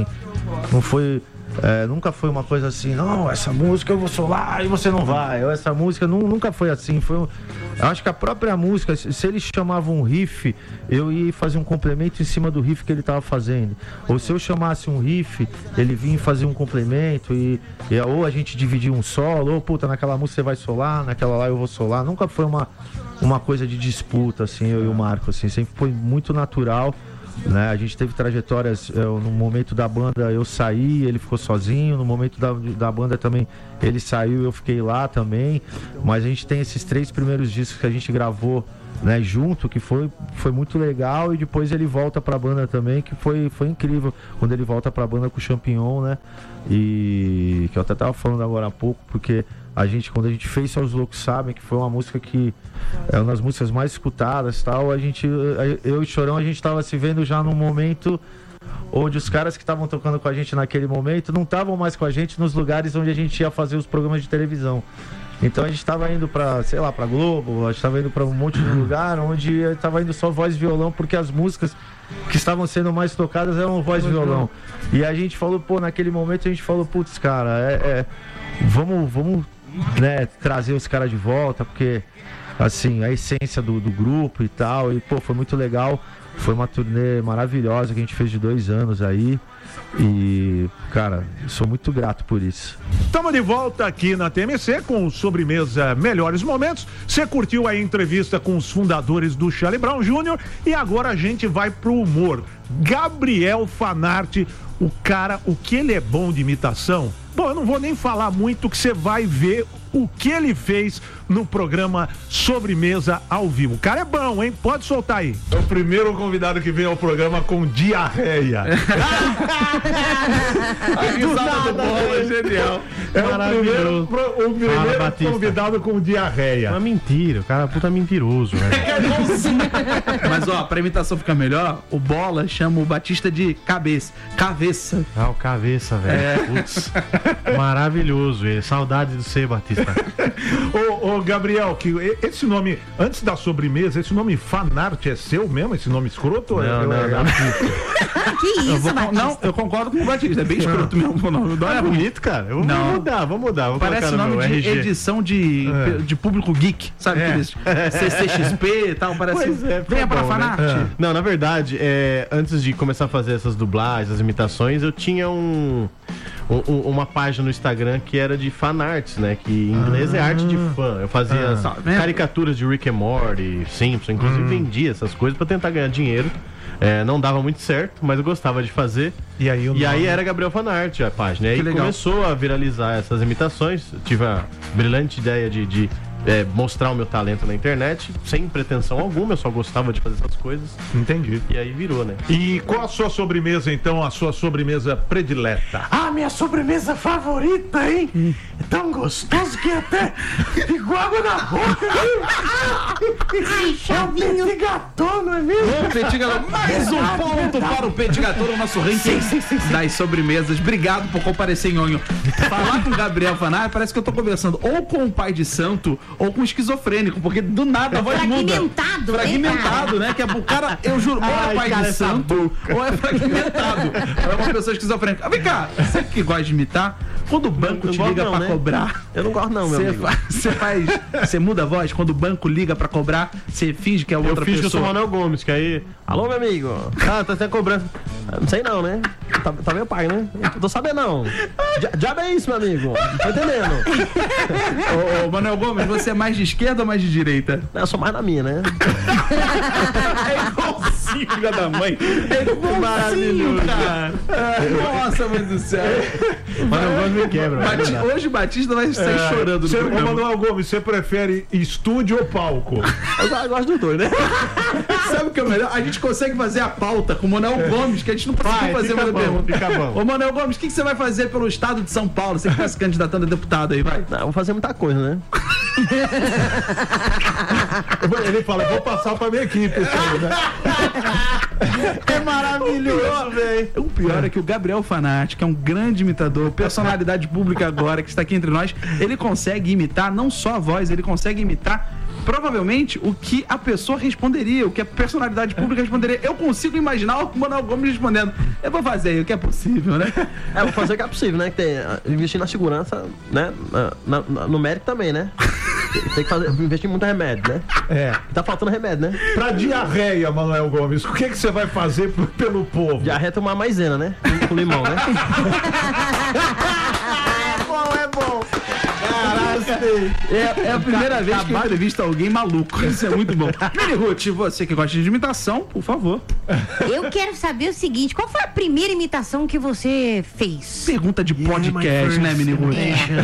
Não foi... nunca foi uma coisa assim, não, essa música eu vou solar e você não vai. Ou essa música nunca foi assim. Eu acho que a própria música, se ele chamava um riff, eu ia fazer um complemento em cima do riff que ele estava fazendo. Ou se eu chamasse um riff, ele vinha fazer um complemento ou a gente dividia um solo, ou puta, naquela música você vai solar, naquela lá eu vou solar. Nunca foi uma coisa de disputa, assim, eu e o Marco, assim, sempre foi muito natural. Né? A gente teve trajetórias, no momento da banda eu saí, ele ficou sozinho, no momento da banda também ele saiu, eu fiquei lá também, mas a gente tem esses 3 primeiros discos que a gente gravou, né, junto, que foi muito legal, e depois ele volta pra banda também, que foi incrível, quando ele volta pra banda com o Champignon, né, e que eu até tava falando agora há pouco, porque quando a gente fez Só os Loucos Sabem, que foi uma música que é uma das músicas mais escutadas e tal, eu e o Chorão, a gente tava se vendo já num momento onde os caras que estavam tocando com a gente naquele momento não estavam mais com a gente nos lugares onde a gente ia fazer os programas de televisão. Então a gente tava indo pra, sei lá, pra Globo, a gente tava indo pra um monte de lugar onde tava indo só voz e violão, porque as músicas que estavam sendo mais tocadas eram voz e violão. E a gente falou, naquele momento a gente falou, putz, cara, vamos né, trazer os caras de volta, porque assim, a essência do grupo e tal, e foi muito legal. Foi uma turnê maravilhosa que a gente fez de 2 anos aí. E, cara, sou muito grato por isso. Estamos de volta aqui na TMC com o Sobremesa Melhores Momentos. Você curtiu a entrevista com os fundadores do Charlie Brown Jr. e agora a gente vai pro humor. Gabriel Fanart, o cara, o que ele é bom de imitação? Bom, eu não vou nem falar muito, que você vai ver o que ele fez no programa Sobremesa ao vivo. O cara é bom, hein? Pode soltar aí. É o primeiro convidado que vem ao programa com diarreia. A risada do Bola é genial. É o primeiro convidado com diarreia. Uma mentira, o cara é puta mentiroso, velho. Mas ó, pra imitação ficar melhor, o Bola chama o Batista de cabeça. Ah, o cabeça, velho. Putz. Maravilhoso ele. Saudade do ser, Batista. Ô, Gabriel, que esse nome, antes da sobremesa, esse nome Fanart é seu mesmo? Esse nome escroto? Não. Que isso, Batista? Não, eu concordo com o Batista, é bem escroto mesmo. É bonito, cara. Vamos mudar. Vou parece colocar no nome meu de RG. edição de público geek, sabe? Aqueles CCXP e tal, parece. Venha para Fanart. Né? Não, na verdade, antes de começar a fazer essas dublagens, as imitações, eu tinha uma página no Instagram que era de fanarts, né? Que em inglês é arte de fã. Eu fazia caricaturas de Rick and Morty, Simpson, inclusive vendia essas coisas pra tentar ganhar dinheiro. Não dava muito certo, mas eu gostava de fazer. E aí era Gabriel Fanart a página. E aí começou a viralizar essas imitações. Eu tive a brilhante ideia de mostrar o meu talento na internet, sem pretensão alguma, eu só gostava de fazer essas coisas. Entendi. E aí virou, né? E qual a sua sobremesa, então, a sua sobremesa predileta? Ah, minha sobremesa favorita, hein? É tão gostoso que até ficou água na boca, Ai, Chavinho. É o petit gâteau, não é mesmo? Petit gâteau. Mais um ponto para o petit gâteau no nosso ranking das sobremesas. Obrigado por comparecer, Nhonho. Falar com o Gabriel Fanart parece que eu tô conversando ou com o pai de santo ou com esquizofrênico, porque do nada a voz muda. Fragmentado, né? Que é o cara, eu juro, ou é pai de santo, ou é fragmentado. É uma pessoa esquizofrênica. Vem cá, você que gosta de imitar, quando o banco te liga pra cobrar... Eu não gosto não, meu amigo. Você muda a voz, quando o banco liga pra cobrar, você finge que é outra pessoa. Eu finge que eu sou o Manuel Gomes, que aí... Alô, meu amigo. Tá até cobrando. Não sei não, né? Tá meu pai, né? Não tô sabendo não. Diabo é isso, meu amigo. Não tô entendendo. Ô, Manuel Gomes, você é mais de esquerda ou mais de direita? Não, eu sou mais na minha, né? É igualzinho, filha da mãe. É igualzinho, maravilhoso, cara. Nossa, mãe do céu. Manuel Gomes me quebra. Hoje o Batista vai sair chorando no programa. Manuel Gomes, você prefere estúdio ou palco? Eu gosto dos dois, né? Sabe o que é o melhor? A gente consegue fazer a pauta com o Manuel Gomes, que a gente não conseguiu fazer mais pergunta. Fica bom. Ô, Manuel Gomes, o que você vai fazer pelo estado de São Paulo? Você que tá se candidatando a deputado aí, vai. Não, vou fazer muita coisa, né? Ele fala, vou passar pra minha equipe, né? É maravilhoso, velho. O pior é que o Gabriel Fanart, que é um grande imitador, personalidade pública agora, que está aqui entre nós, ele consegue imitar não só a voz, ele consegue imitar provavelmente o que a pessoa responderia, o que a personalidade pública responderia. Eu consigo imaginar o Manuel Gomes respondendo. Eu vou fazer o que é possível, né? Vou fazer o que é possível, né? Investir na segurança, né? No médico também, né? Tem que investir em muito remédio, né? Tá faltando remédio, né? Pra diarreia, Manuel Gomes, o que você vai fazer pelo povo? Diarreia é tomar maisena, né? Com limão, né? É bom. É a primeira vez que eu entrevisto alguém maluco. Isso é muito bom. Mini Ruth, você que gosta de imitação, por favor. Eu quero saber o seguinte: qual foi a primeira imitação que você fez? Pergunta de podcast, né, Mini Ruth?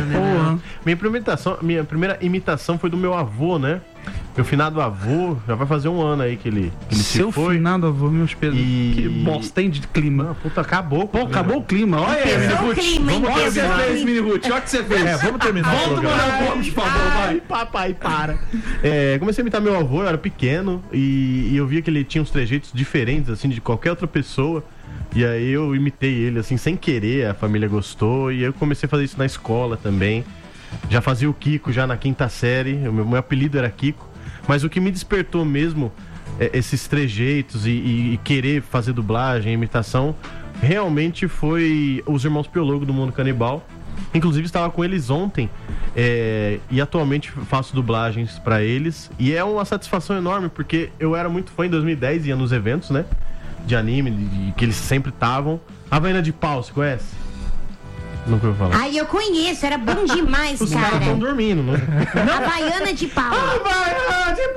Minha primeira imitação foi do meu avô, né? Meu finado avô, já vai fazer um ano aí que ele se foi. Seu finado avô, meus pesos. Que bosta, hein, de clima. Não, puta, acabou. Pô, acabou o clima. Olha aí, Mini Ruth. Olha o que você fez, Mini Ruth. Olha o que você fez. Vamos terminar. Volta, Manuel Gomes, por favor, vai. Papai, para. Comecei a imitar meu avô, eu era pequeno, e eu via que ele tinha uns trejeitos diferentes, assim, de qualquer outra pessoa. E aí eu imitei ele, assim, sem querer, a família gostou, e eu comecei a fazer isso na escola também. Já fazia o Kiko já na 5ª série, o meu apelido era Kiko. Mas o que me despertou mesmo, esses trejeitos e querer fazer dublagem, imitação, realmente foi os Irmãos Piologo do Mundo Canibal. Inclusive estava com eles ontem, e atualmente faço dublagens para eles. E é uma satisfação enorme, porque eu era muito fã em 2010, ia nos eventos, né, de anime, que eles sempre estavam. Havaiana de Pau, você conhece? Nunca ouviu falar. Ai, eu conheço, era bom demais, Os cara. caras estão dormindo, né? Havaiana de Pau. Havaiana de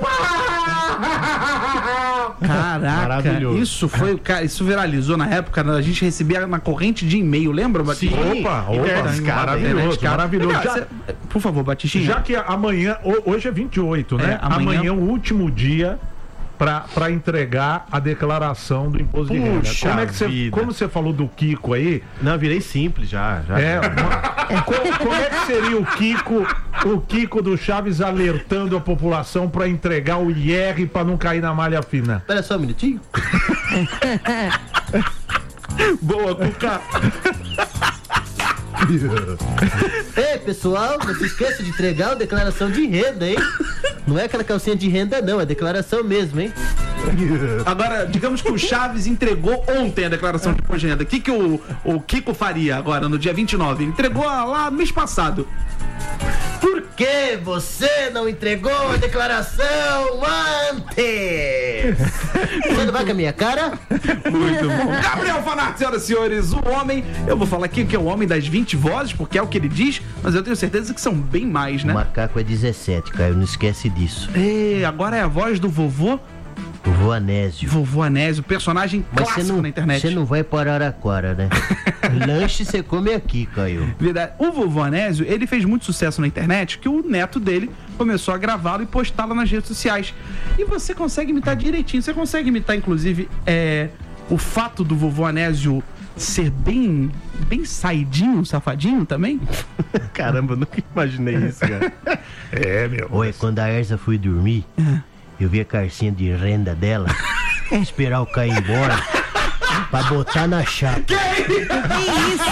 Pau! Caraca, isso foi, cara, isso viralizou na época, a gente recebia na corrente de e-mail, lembra, Batista? Opa, maravilhoso. Por favor, Batistinha. Já que amanhã, hoje é 28, né? Amanhã é o último dia para entregar a declaração do imposto de renda. Como você falou do Kiko aí? Não, virei simples já. Como é que seria o Kiko do Chaves alertando a população para entregar o IR para não cair na malha fina? Espera só um minutinho. Boa, Cuca. Ei, pessoal, não se esqueça de entregar a declaração de renda, hein? Não é aquela calcinha de renda, não, é declaração mesmo, hein? Agora, digamos que o Chaves entregou ontem a declaração de imposto de renda. O que o Kiko faria agora, no dia 29? Ele entregou lá mês passado. Por que você não entregou a declaração antes? Você não vai com a minha cara? Muito bom. Gabriel Fanart, senhoras e senhores, o homem, eu vou falar aqui que é o homem das 20 vozes, porque é o que ele diz, mas eu tenho certeza que são bem mais, né? O macaco é 17, Caio, não esquece disso. Agora é a voz do vovô? Vovô Anésio. Vovô Anésio, personagem clássico na internet. Você não vai para Araraquara, né? Lanche você come aqui, Caio. Verdade. O vovô Anésio, ele fez muito sucesso na internet, que o neto dele começou a gravá-lo e postá-lo nas redes sociais. E você consegue imitar direitinho. Você consegue imitar, inclusive, o fato do vovô Anésio ser bem saidinho, safadinho também? Caramba, eu nunca imaginei isso, cara. Meu. Oi, quando a Erza foi dormir, eu vi a carcinha de renda dela, esperar o Caio embora pra botar na chapa. Que isso?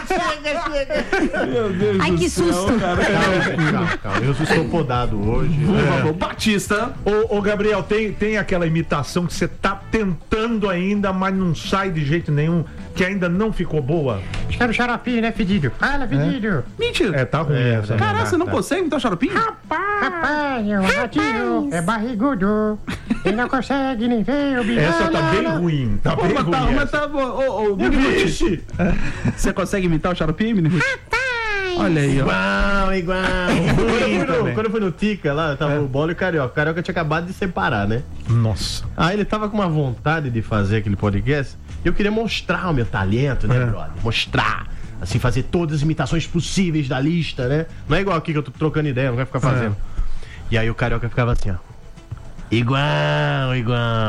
Chega. Meu Deus Ai, que céu, susto. Calma, eu estou podado hoje. Batista. Ô, Gabriel, tem aquela imitação que você tá tentando ainda, mas não sai de jeito nenhum, que ainda não ficou boa? Quero xaropinho, né, fedido? Fala, fedido. Mentira. Tá ruim essa. Caralho, você não consegue imitar o xaropinho? Rapaz, o ratinho é barrigudo. Ele não consegue nem ver o bicho. Essa tá bem ruim. Tá bem ruim. Mas tá, Mini. Você consegue imitar o xaropinho, Mini? Olha aí, ó. Igual. Quando eu fui no Tica lá, tava o Bola e o Carioca. O Carioca tinha acabado de separar, né? Nossa. Aí ele tava com uma vontade de fazer aquele podcast. E eu queria mostrar o meu talento, né, brother? Mostrar. Assim, fazer todas as imitações possíveis da lista, né? Não é igual aqui que eu tô trocando ideia, não vai ficar fazendo. E aí o Carioca ficava assim, ó. Igual. E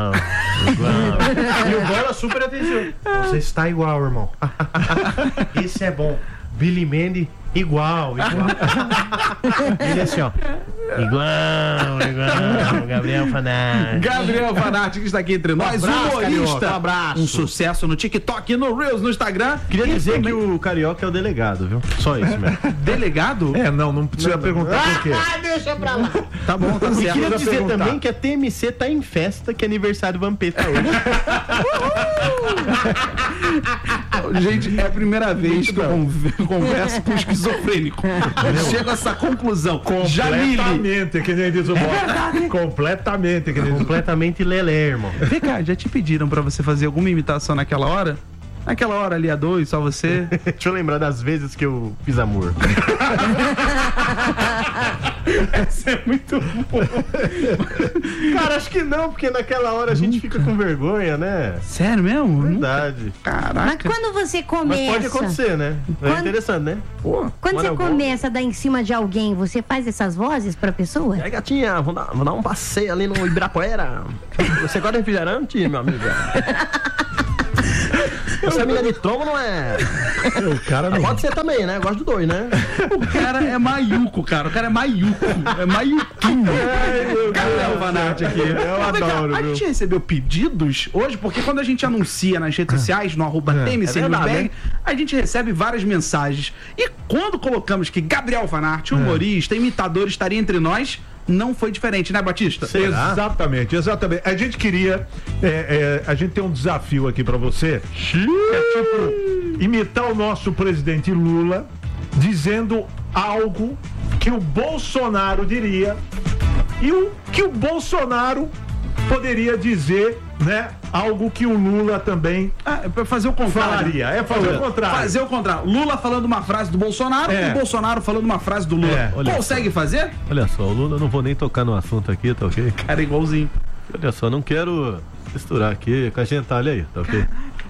o Bola super atenção. Você está igual, irmão. Isso é bom. Billy Mandy, igual. Ele assim, ó. Igual, Gabriel Fanati. Gabriel Fanati, que está aqui entre nós, humorista. Carioca, um abraço. Um sucesso no TikTok, no Reels, no Instagram. Queria dizer que o Carioca é o delegado, viu? Só isso mesmo. Delegado? Não precisa perguntar por quê. Deixa pra lá. Tá bom, tá E certo. queria dizer também que a TMC tá em festa, que é aniversário do Vampeta hoje. Gente, é a primeira vez que eu converso com um esquizofrênico. Chego a essa conclusão. Completamente, que nem diz o Bob. Completamente, que nem diz o Completamente lelé, irmão. Vem cá, já te pediram pra você fazer alguma imitação naquela hora? Naquela hora ali a dois, só você? Deixa eu lembrar das vezes que eu fiz amor. Essa é muito boa. Cara, acho que não, porque naquela hora a gente fica com vergonha, né? Sério mesmo? Verdade. Mas quando você começa... Mas pode acontecer, né? É interessante, né? Pô, quando você começa a dar em cima de alguém, você faz essas vozes pra pessoa? E aí, gatinha, vou dar um passeio ali no Ibirapuera. Você gosta de refrigerante, meu amigo? Você é menina de trombo, não é? O cara não... Pode ser também, né? Gosto do dois, né? O cara é maiuco, cara. O cara é maiuco. É maiuquinho. Gabriel Fanati aqui. Eu adoro, a gente recebeu pedidos hoje, porque quando a gente anuncia nas redes sociais, no @TMCNewsBR, a gente recebe várias mensagens. E quando colocamos que Gabriel Fanati, humorista, imitador, estaria entre nós, não foi diferente, né, Batista? Exatamente. A gente queria. A gente tem um desafio aqui pra você. É tipo imitar o nosso presidente Lula dizendo algo que o Bolsonaro diria e o que o Bolsonaro poderia dizer, né? Algo que o Lula também fazer o contrário. falaria. Fazer o contrário. Fazer o contrário. Lula falando uma frase do Bolsonaro e o Bolsonaro falando uma frase do Lula. Consegue fazer? Olha só, o Lula, não vou nem tocar no assunto aqui, tá ok? Cara, igualzinho. Olha só, não quero misturar aqui com a gentalha aí, tá ok?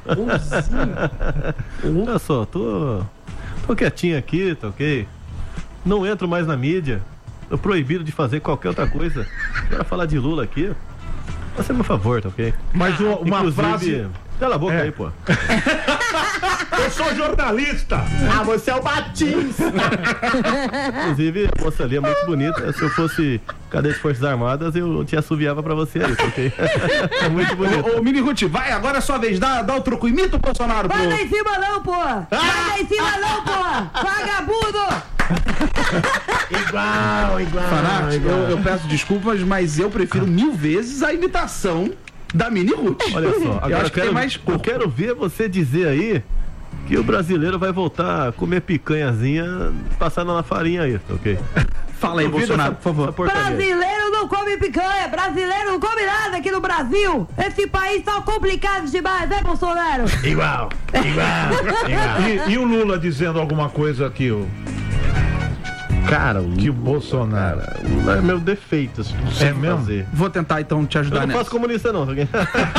Olha só, tô quietinho aqui, tá ok? Não entro mais na mídia. Tô proibido de fazer qualquer outra coisa. Para falar de Lula aqui, faça meu favor, tá ok? Mas uma frase... Cala a boca aí, pô. Eu sou jornalista. Você é o Batista. Inclusive, a moça ali é muito bonita. Se eu fosse cadete de Forças Armadas, eu te assoviava pra você aí, tá ok? É muito bonito. Ô, Mini Ruth, vai, agora é sua vez. Dá o truco. Imita o Bolsonaro, pô. Vai lá em cima não, pô. Vai lá em cima não, pô. Vagabundo. Igual. Fanati, eu peço desculpas, mas eu prefiro 1000 vezes a imitação da Mini Ruth. Olha só, agora eu quero ver você dizer aí que o brasileiro vai voltar a comer picanhazinha passada na farinha aí, tá ok? Fala aí, Bolsonaro, por favor. Brasileiro não come picanha, brasileiro não come nada aqui no Brasil. Esse país tá complicado demais, né, Bolsonaro? Igual. E o Lula dizendo alguma coisa aqui, Cara, que o Bolsonaro. É meu defeito, assim, é mesmo? Fazer. Vou tentar então te ajudar nessa. Eu não faço comunista não, tá ok?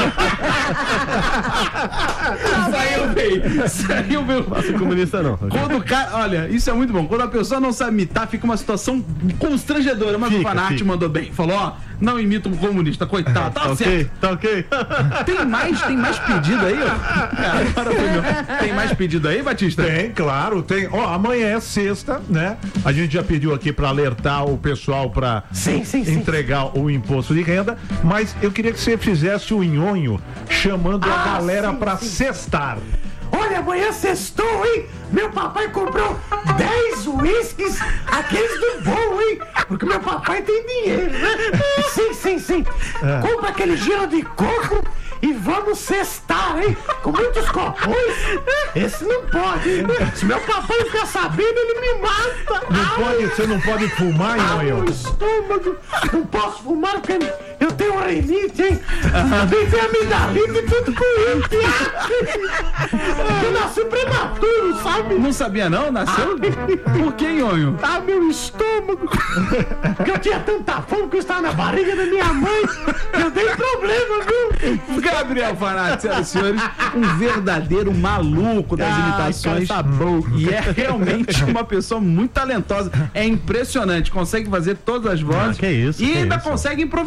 Saiu bem. Não faço comunista não. Okay? Quando o cara, olha, isso é muito bom. Quando a pessoa não sabe imitar, fica uma situação constrangedora. Mas o Fanati mandou bem. Falou, ó, não imita um comunista, coitado. Tá certo. Tá ok. Tem mais pedido aí? Tem mais pedido aí, Batista? Tem, claro, tem. Ó, amanhã é sexta, né? A gente já pediu aqui pra alertar o pessoal pra entregar o imposto de renda, mas eu queria que você fizesse o nhonho chamando a galera pra sextar. Olha, amanhã sextou, hein? Meu papai comprou 10 uísques, aqueles do bom, hein? Porque meu papai tem dinheiro, né? Sim. Compra aquele gelo de coco e vamos cestar, hein? Com muitos copões. Esse não pode, hein? Se meu papai ficar sabendo, ele me mata. Você não pode fumar, Nhonho? Meu estômago. Não posso fumar porque eu tenho rinite, hein? Também tenho amidalite e tudo com isso. Eu nasci prematuro, sabe? Não sabia não? Nasceu? Por que, Nhonho? Meu estômago. Porque eu tinha tanta fome que eu estava na barriga da minha mãe. Eu dei problema, viu? Gabriel Fanati, senhoras e senhores, um verdadeiro maluco das imitações. Tá bom. E é realmente uma pessoa muito talentosa. É impressionante. Consegue fazer todas as vozes. Que isso, e ainda consegue improvisar, que é muito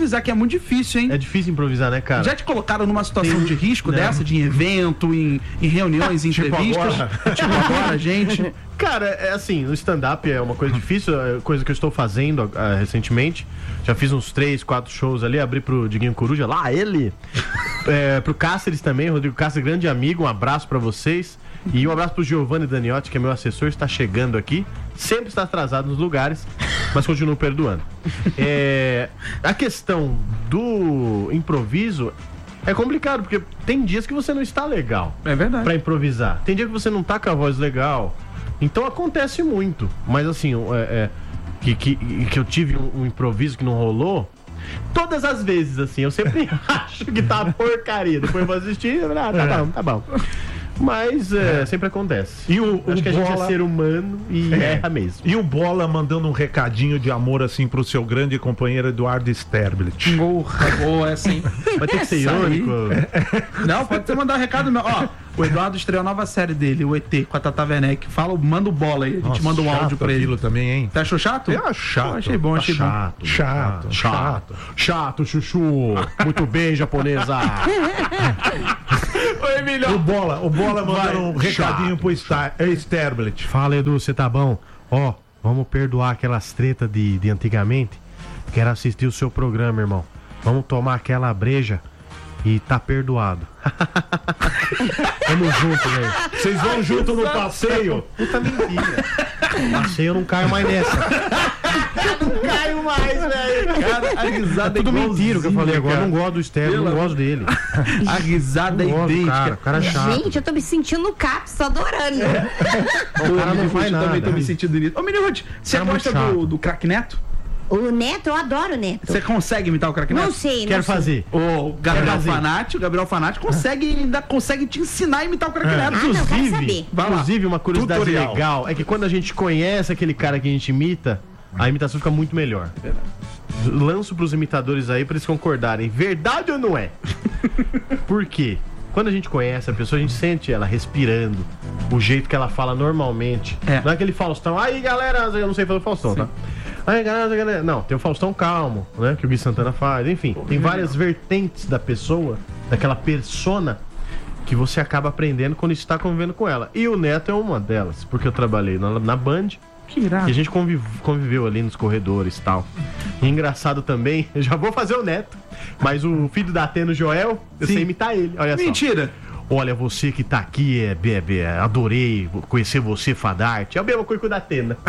difícil, hein? É difícil improvisar, né, cara? Já te colocaram numa situação de risco dessa, de evento, em reuniões, em entrevistas? Tipo agora, gente. Cara, é assim, no stand-up é uma coisa difícil, é coisa que eu estou fazendo recentemente. Já fiz uns 3, 4 shows ali, abri pro Diguinho Coruja, lá ele. Pro Cáceres também, Rodrigo Cáceres, grande amigo, um abraço pra vocês. E um abraço pro Giovanni Daniotti, que é meu assessor, está chegando aqui. Sempre está atrasado nos lugares, mas continuo perdoando. A questão do improviso é complicado, porque tem dias que você não está legal. É verdade. Pra improvisar. Tem dia que você não tá com a voz legal. Então acontece muito. Mas assim, que eu tive um improviso que não rolou. Todas as vezes, assim, eu sempre acho que tá porcaria. Depois eu vou assistir, tá bom. Mas sempre acontece. E acho que a gente é ser humano e erra mesmo. E o Bola mandando um recadinho de amor assim pro seu grande companheiro Eduardo Sterblit. Boa, essa, hein? Vai ter que ser irônico. Não, pode ter mandado um recado meu. Ó, o Eduardo estreou a nova série dele, o ET, com a Tata Werneck. Manda o Bola aí, a gente manda um áudio pra ele. Também, hein? Você achou chato? É chato. Pô, achei bom, achei bom. Chato, chuchu. Muito bem, japonesa. Oi, Emílio. O Bola mandando um recadinho pro Sterblit. Fala, Edu, você tá bom? Ó, vamos perdoar aquelas tretas de antigamente. Quero assistir o seu programa, irmão. Vamos tomar aquela breja e tá perdoado. Vamos junto, velho. Vocês vão junto no passeio? Puta mentira. Passeio eu não caio mais nessa. Não caio mais, velho. Cara, a risada é tudo mentira o que eu falei agora. Cara. Eu não gosto do Esteban, não gosto dele. A risada é idêntica. O cara é chato. Gente, eu tô me sentindo no CAPS, tô adorando. O cara não faz nada. Também tô me sentindo nisso. Ô, menino Ruth, você gosta do Craque Neto? O Neto, eu adoro o Neto. Você consegue imitar o Craque Neto? Não sei, Quero fazer. O Gabriel Fanati consegue te ensinar a imitar o Craque Neto. Inclusive, uma curiosidade legal é que quando a gente conhece aquele cara que a gente imita, a imitação fica muito melhor. Lanço pros imitadores aí pra eles concordarem. Verdade ou não é? Por quê? Quando a gente conhece a pessoa, a gente sente ela respirando, o jeito que ela fala normalmente. Não é aquele Faustão, aí galera, eu não sei fazer o Faustão, tá? Aí galera, não, tem o Faustão calmo, né? Que o Gui Santana faz, enfim, tem várias vertentes da pessoa, daquela persona, que você acaba aprendendo quando está convivendo com ela. E o Neto é uma delas, porque eu trabalhei na Band. Que irado. E a gente conviveu ali nos corredores e tal. E engraçado também, eu já vou fazer o Neto, mas o filho da Atena, o Joel, eu sei imitar ele. Olha só. Mentira! Olha, você que tá aqui, adorei conhecer você, Fadarte. É a mesma coisa que o da Atena.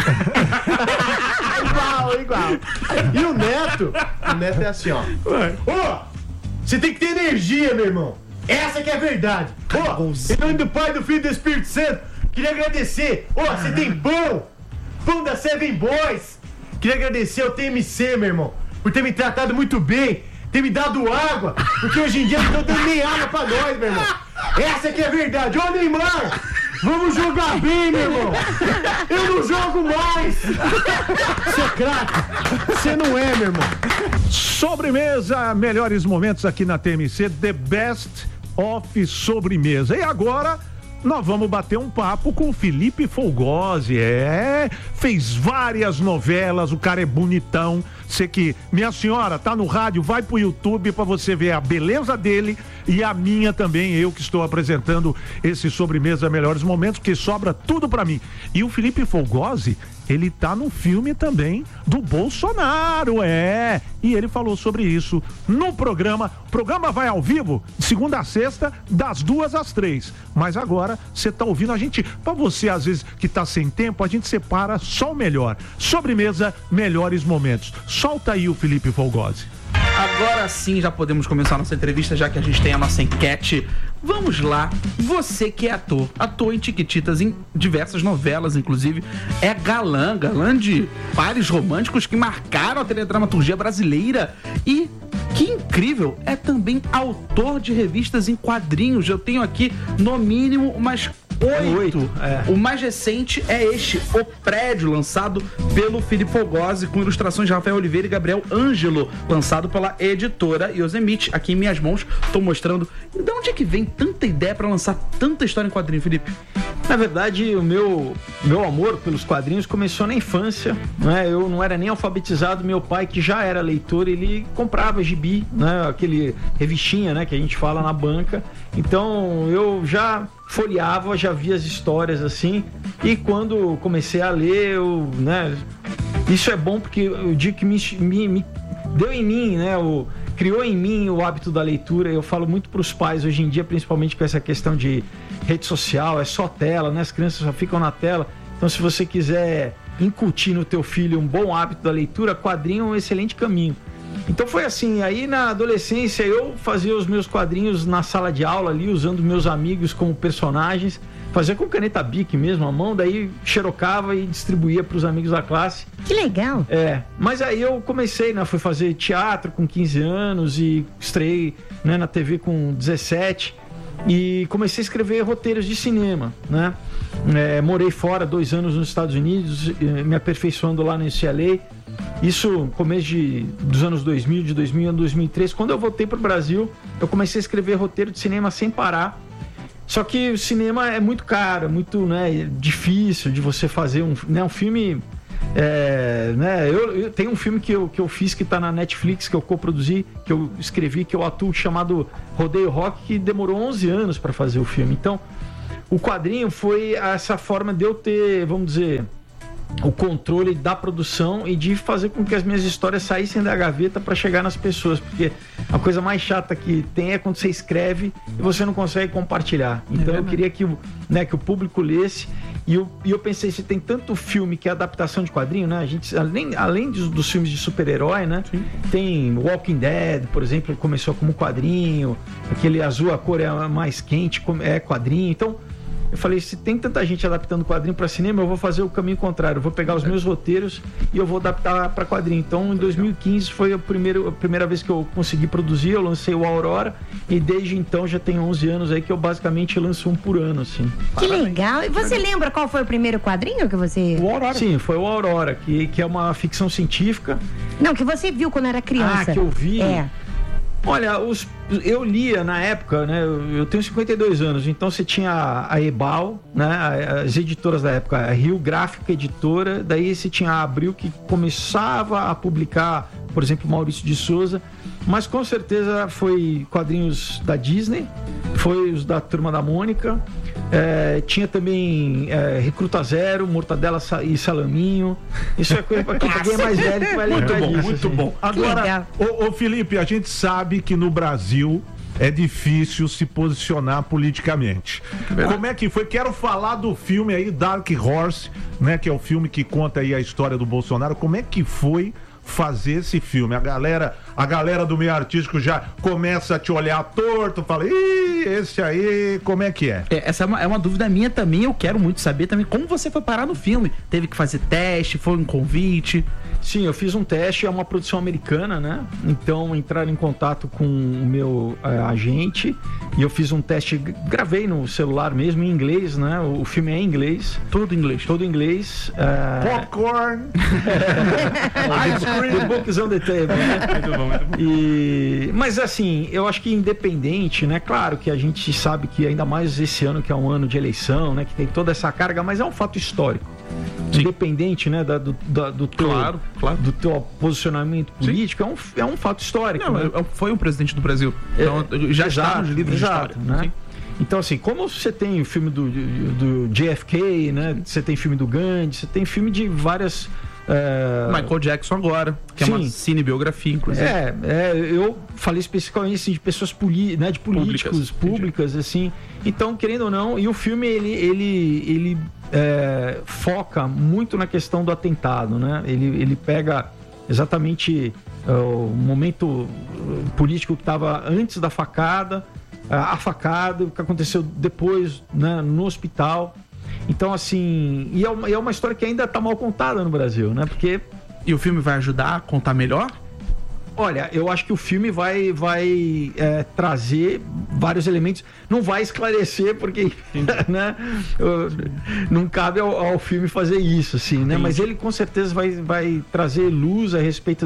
igual. E o Neto é assim, ó. Você tem que ter energia, meu irmão. Essa que é a verdade. Em nome do Pai, do Filho e do Espírito Santo, queria agradecer. Você tem pão da Seven Boys. Queria agradecer ao TMC, meu irmão, por ter me tratado muito bem, ter me dado água, porque hoje em dia não estão dando nem água pra nós, meu irmão. Essa que é a verdade. Ô, Neymar, vamos jogar bem, meu irmão. Eu não jogo mais. Você é craque. Você não é, meu irmão. Sobremesa, melhores momentos aqui na TMC, The Best of Sobremesa. E agora nós vamos bater um papo com o Felipe Folgose. Fez várias novelas, o cara é bonitão. Você que, minha senhora, tá no rádio, vai pro YouTube pra você ver a beleza dele e a minha também, eu que estou apresentando esse Sobremesa Melhores Momentos, que sobra tudo pra mim. E o Felipe Folgose, ele tá no filme também do Bolsonaro, e ele falou sobre isso no programa. O programa vai ao vivo, de segunda a sexta, das 2 às 3. Mas agora, você tá ouvindo a gente, pra você às vezes que tá sem tempo, a gente separa só o melhor. Sobremesa Melhores Momentos. Solta aí o Felipe Folgose. Agora sim já podemos começar a nossa entrevista, já que a gente tem a nossa enquete. Vamos lá, você que é ator em Tiquititas, em diversas novelas, inclusive, é galã de pares românticos que marcaram a teledramaturgia brasileira e, que incrível, é também autor de revistas em quadrinhos. Eu tenho aqui, no mínimo, umas 8. O mais recente é este, O Prédio, lançado pelo Felipe Folgose, com ilustrações de Rafael Oliveira e Gabriel Ângelo, lançado pela editora Yosemite. Aqui em minhas mãos, estou mostrando. De onde é que vem tanta ideia para lançar tanta história em quadrinho, Felipe? Na verdade, o meu amor pelos quadrinhos começou na infância, né? Eu não era nem alfabetizado, meu pai, que já era leitor, ele comprava gibi, né? Aquele revistinha, né, que a gente fala na banca. Então, eu já folheava, já via as histórias assim, e quando comecei a ler, né, isso é bom porque eu digo que me deu em mim, né, criou em mim o hábito da leitura. Eu falo muito para os pais hoje em dia, principalmente com essa questão de rede social, é só tela, né? As crianças só ficam na tela. Então, se você quiser incutir no teu filho um bom hábito da leitura, quadrinho é um excelente caminho. Então foi assim, aí na adolescência eu fazia os meus quadrinhos na sala de aula ali, usando meus amigos como personagens, fazia com caneta Bic mesmo, à mão, daí xerocava e distribuía para os amigos da classe. Que legal! Mas aí eu comecei, né, fui fazer teatro com 15 anos e estreiei, né, na TV com 17 e comecei a escrever roteiros de cinema, né? Morei fora 2 anos nos Estados Unidos, me aperfeiçoando lá no UCLA. Isso no começo dos anos 2000, de 2000 a 2003. Quando eu voltei para o Brasil, eu comecei a escrever roteiro de cinema sem parar. Só que o cinema é muito caro, é muito, né, difícil de você fazer um filme. Eu tenho um filme que eu fiz que está na Netflix, que eu coproduzi, que eu escrevi, que eu atuo, chamado Rodeio Rock, que demorou 11 anos para fazer o filme. Então, o quadrinho foi essa forma de eu ter, vamos dizer, o controle da produção e de fazer com que as minhas histórias saíssem da gaveta para chegar nas pessoas, porque a coisa mais chata que tem é quando você escreve e você não consegue compartilhar. Então eu queria que o público lesse, e eu pensei, se tem tanto filme que é adaptação de quadrinho, né? A gente, além dos filmes de super-herói, né? Sim. Tem Walking Dead, por exemplo, começou como quadrinho, aquele azul, a cor é mais quente, é quadrinho. Então eu falei, se tem tanta gente adaptando quadrinho para cinema, eu vou fazer o caminho contrário. Eu vou pegar os meus roteiros e eu vou adaptar para quadrinho. Então, em 2015 foi a primeira vez que eu consegui produzir. Eu lancei o Aurora e desde então já tem 11 anos aí que eu basicamente lanço um por ano, assim. Que legal! E você lembra qual foi o primeiro quadrinho que você... O Aurora. Sim, foi o Aurora, que é uma ficção científica. Não, que você viu quando era criança. Ah, que eu vi? Olha, eu lia na época, né? Eu tenho 52 anos, então você tinha a Ebal, né? As editoras da época, a Rio Gráfica Editora, daí você tinha a Abril, que começava a publicar, por exemplo, Maurício de Souza, mas com certeza foi quadrinhos da Disney, foi os da Turma da Mônica, tinha também Recruta Zero, Mortadela e Salaminho. Isso é coisa para quem é mais velho que vai lembrar disso. Muito bom. Agora, ô Felipe, a gente sabe que no Brasil é difícil se posicionar politicamente. Como é que foi? Quero falar do filme aí, Dark Horse, né? Que é o filme que conta aí a história do Bolsonaro. Como é que foi fazer esse filme? A galera do meio artístico já começa a te olhar torto, fala, ih, esse aí, como é que é? Essa é uma dúvida minha também, eu quero muito saber também como você foi parar no filme. Teve que fazer teste, foi um convite? Sim, eu fiz um teste, é uma produção americana, né? Então entraram em contato com o meu agente e eu fiz um teste, gravei no celular mesmo, em inglês, né? O filme é em inglês. Todo inglês. Todo inglês. Popcorn! The book is on the table. Muito bom, muito bom. Mas assim, eu acho que independente, né? Claro que a gente sabe que ainda mais esse ano, que é um ano de eleição, né? Que tem toda essa carga, mas é um fato histórico. Sim. Independente, né, do teu posicionamento político, é um fato histórico. Não, né? Foi o presidente do Brasil. Então já está nos livros de história. Né? Sim. Então, assim, como você tem o filme do JFK, né? Você tem filme do Gandhi, você tem filme de várias... Michael Jackson agora, que Sim. é uma cinebiografia, inclusive. Eu falei especificamente assim, de pessoas de políticos públicas, assim. Então, querendo ou não, e o filme ele foca muito na questão do atentado, né? Ele pega exatamente o momento político que estava antes da facada, a facada, o que aconteceu depois, né, no hospital. Então, assim, e é uma história que ainda está mal contada no Brasil, né? Porque... E o filme vai ajudar a contar melhor? Olha, eu acho que o filme vai trazer vários elementos. Não vai esclarecer, porque né, não cabe ao filme fazer isso, assim, né? Mas ele com certeza vai trazer luz a respeito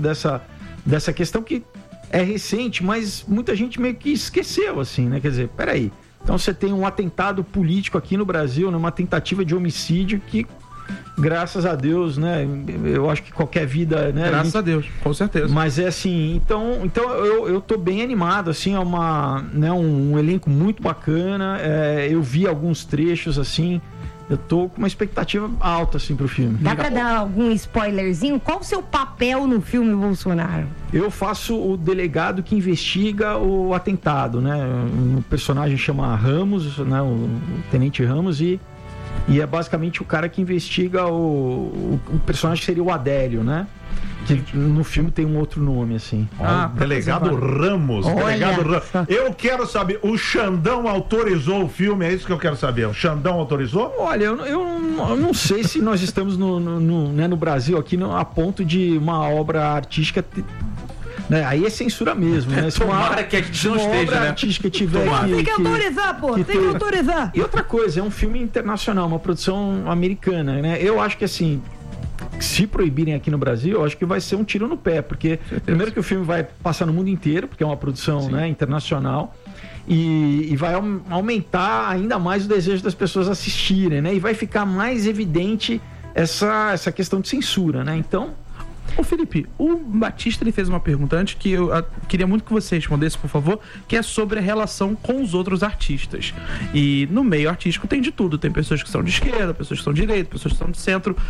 dessa questão que é recente, mas muita gente meio que esqueceu, assim, né? Quer dizer, peraí, Então você tem um atentado político aqui no Brasil, numa tentativa de homicídio que, graças a Deus, né? Eu acho que qualquer vida, né? Graças a Deus, com certeza. Mas é assim, então eu tô bem animado, assim, é um elenco muito bacana. Eu vi alguns trechos, assim. Eu tô com uma expectativa alta, assim, pro filme. Dá pra dar algum spoilerzinho? Qual o seu papel no filme Bolsonaro? Eu faço o delegado que investiga o atentado, né? O personagem chama Ramos, né? O Tenente Ramos, e é basicamente o cara que investiga o personagem que seria o Adélio, né? Que no filme tem um outro nome, assim. Delegado Ramos. Delegado Ramos. Eu quero saber, o Xandão autorizou o filme? É isso que eu quero saber. O Xandão autorizou? Olha, eu não sei se nós estamos no Brasil aqui a ponto de uma obra artística... Né? Aí é censura mesmo, né? Se Tomara que a gente não esteja, obra né? artística tiver Tem que autorizar, pô! Tem que autorizar! E outra coisa, é um filme internacional, uma produção americana, né? Eu acho que, assim... Se proibirem aqui no Brasil, eu acho que vai ser um tiro no pé, porque primeiro que o filme vai passar no mundo inteiro, porque é uma produção, né, internacional, e vai aumentar ainda mais o desejo das pessoas assistirem, né? E vai ficar mais evidente essa questão de censura, né? Então... Ô Felipe, o Batista ele fez uma pergunta antes que eu queria muito que você respondesse, por favor, que é sobre a relação com os outros artistas. E no meio artístico tem de tudo, tem pessoas que são de esquerda, pessoas que são de direita, pessoas que são de centro.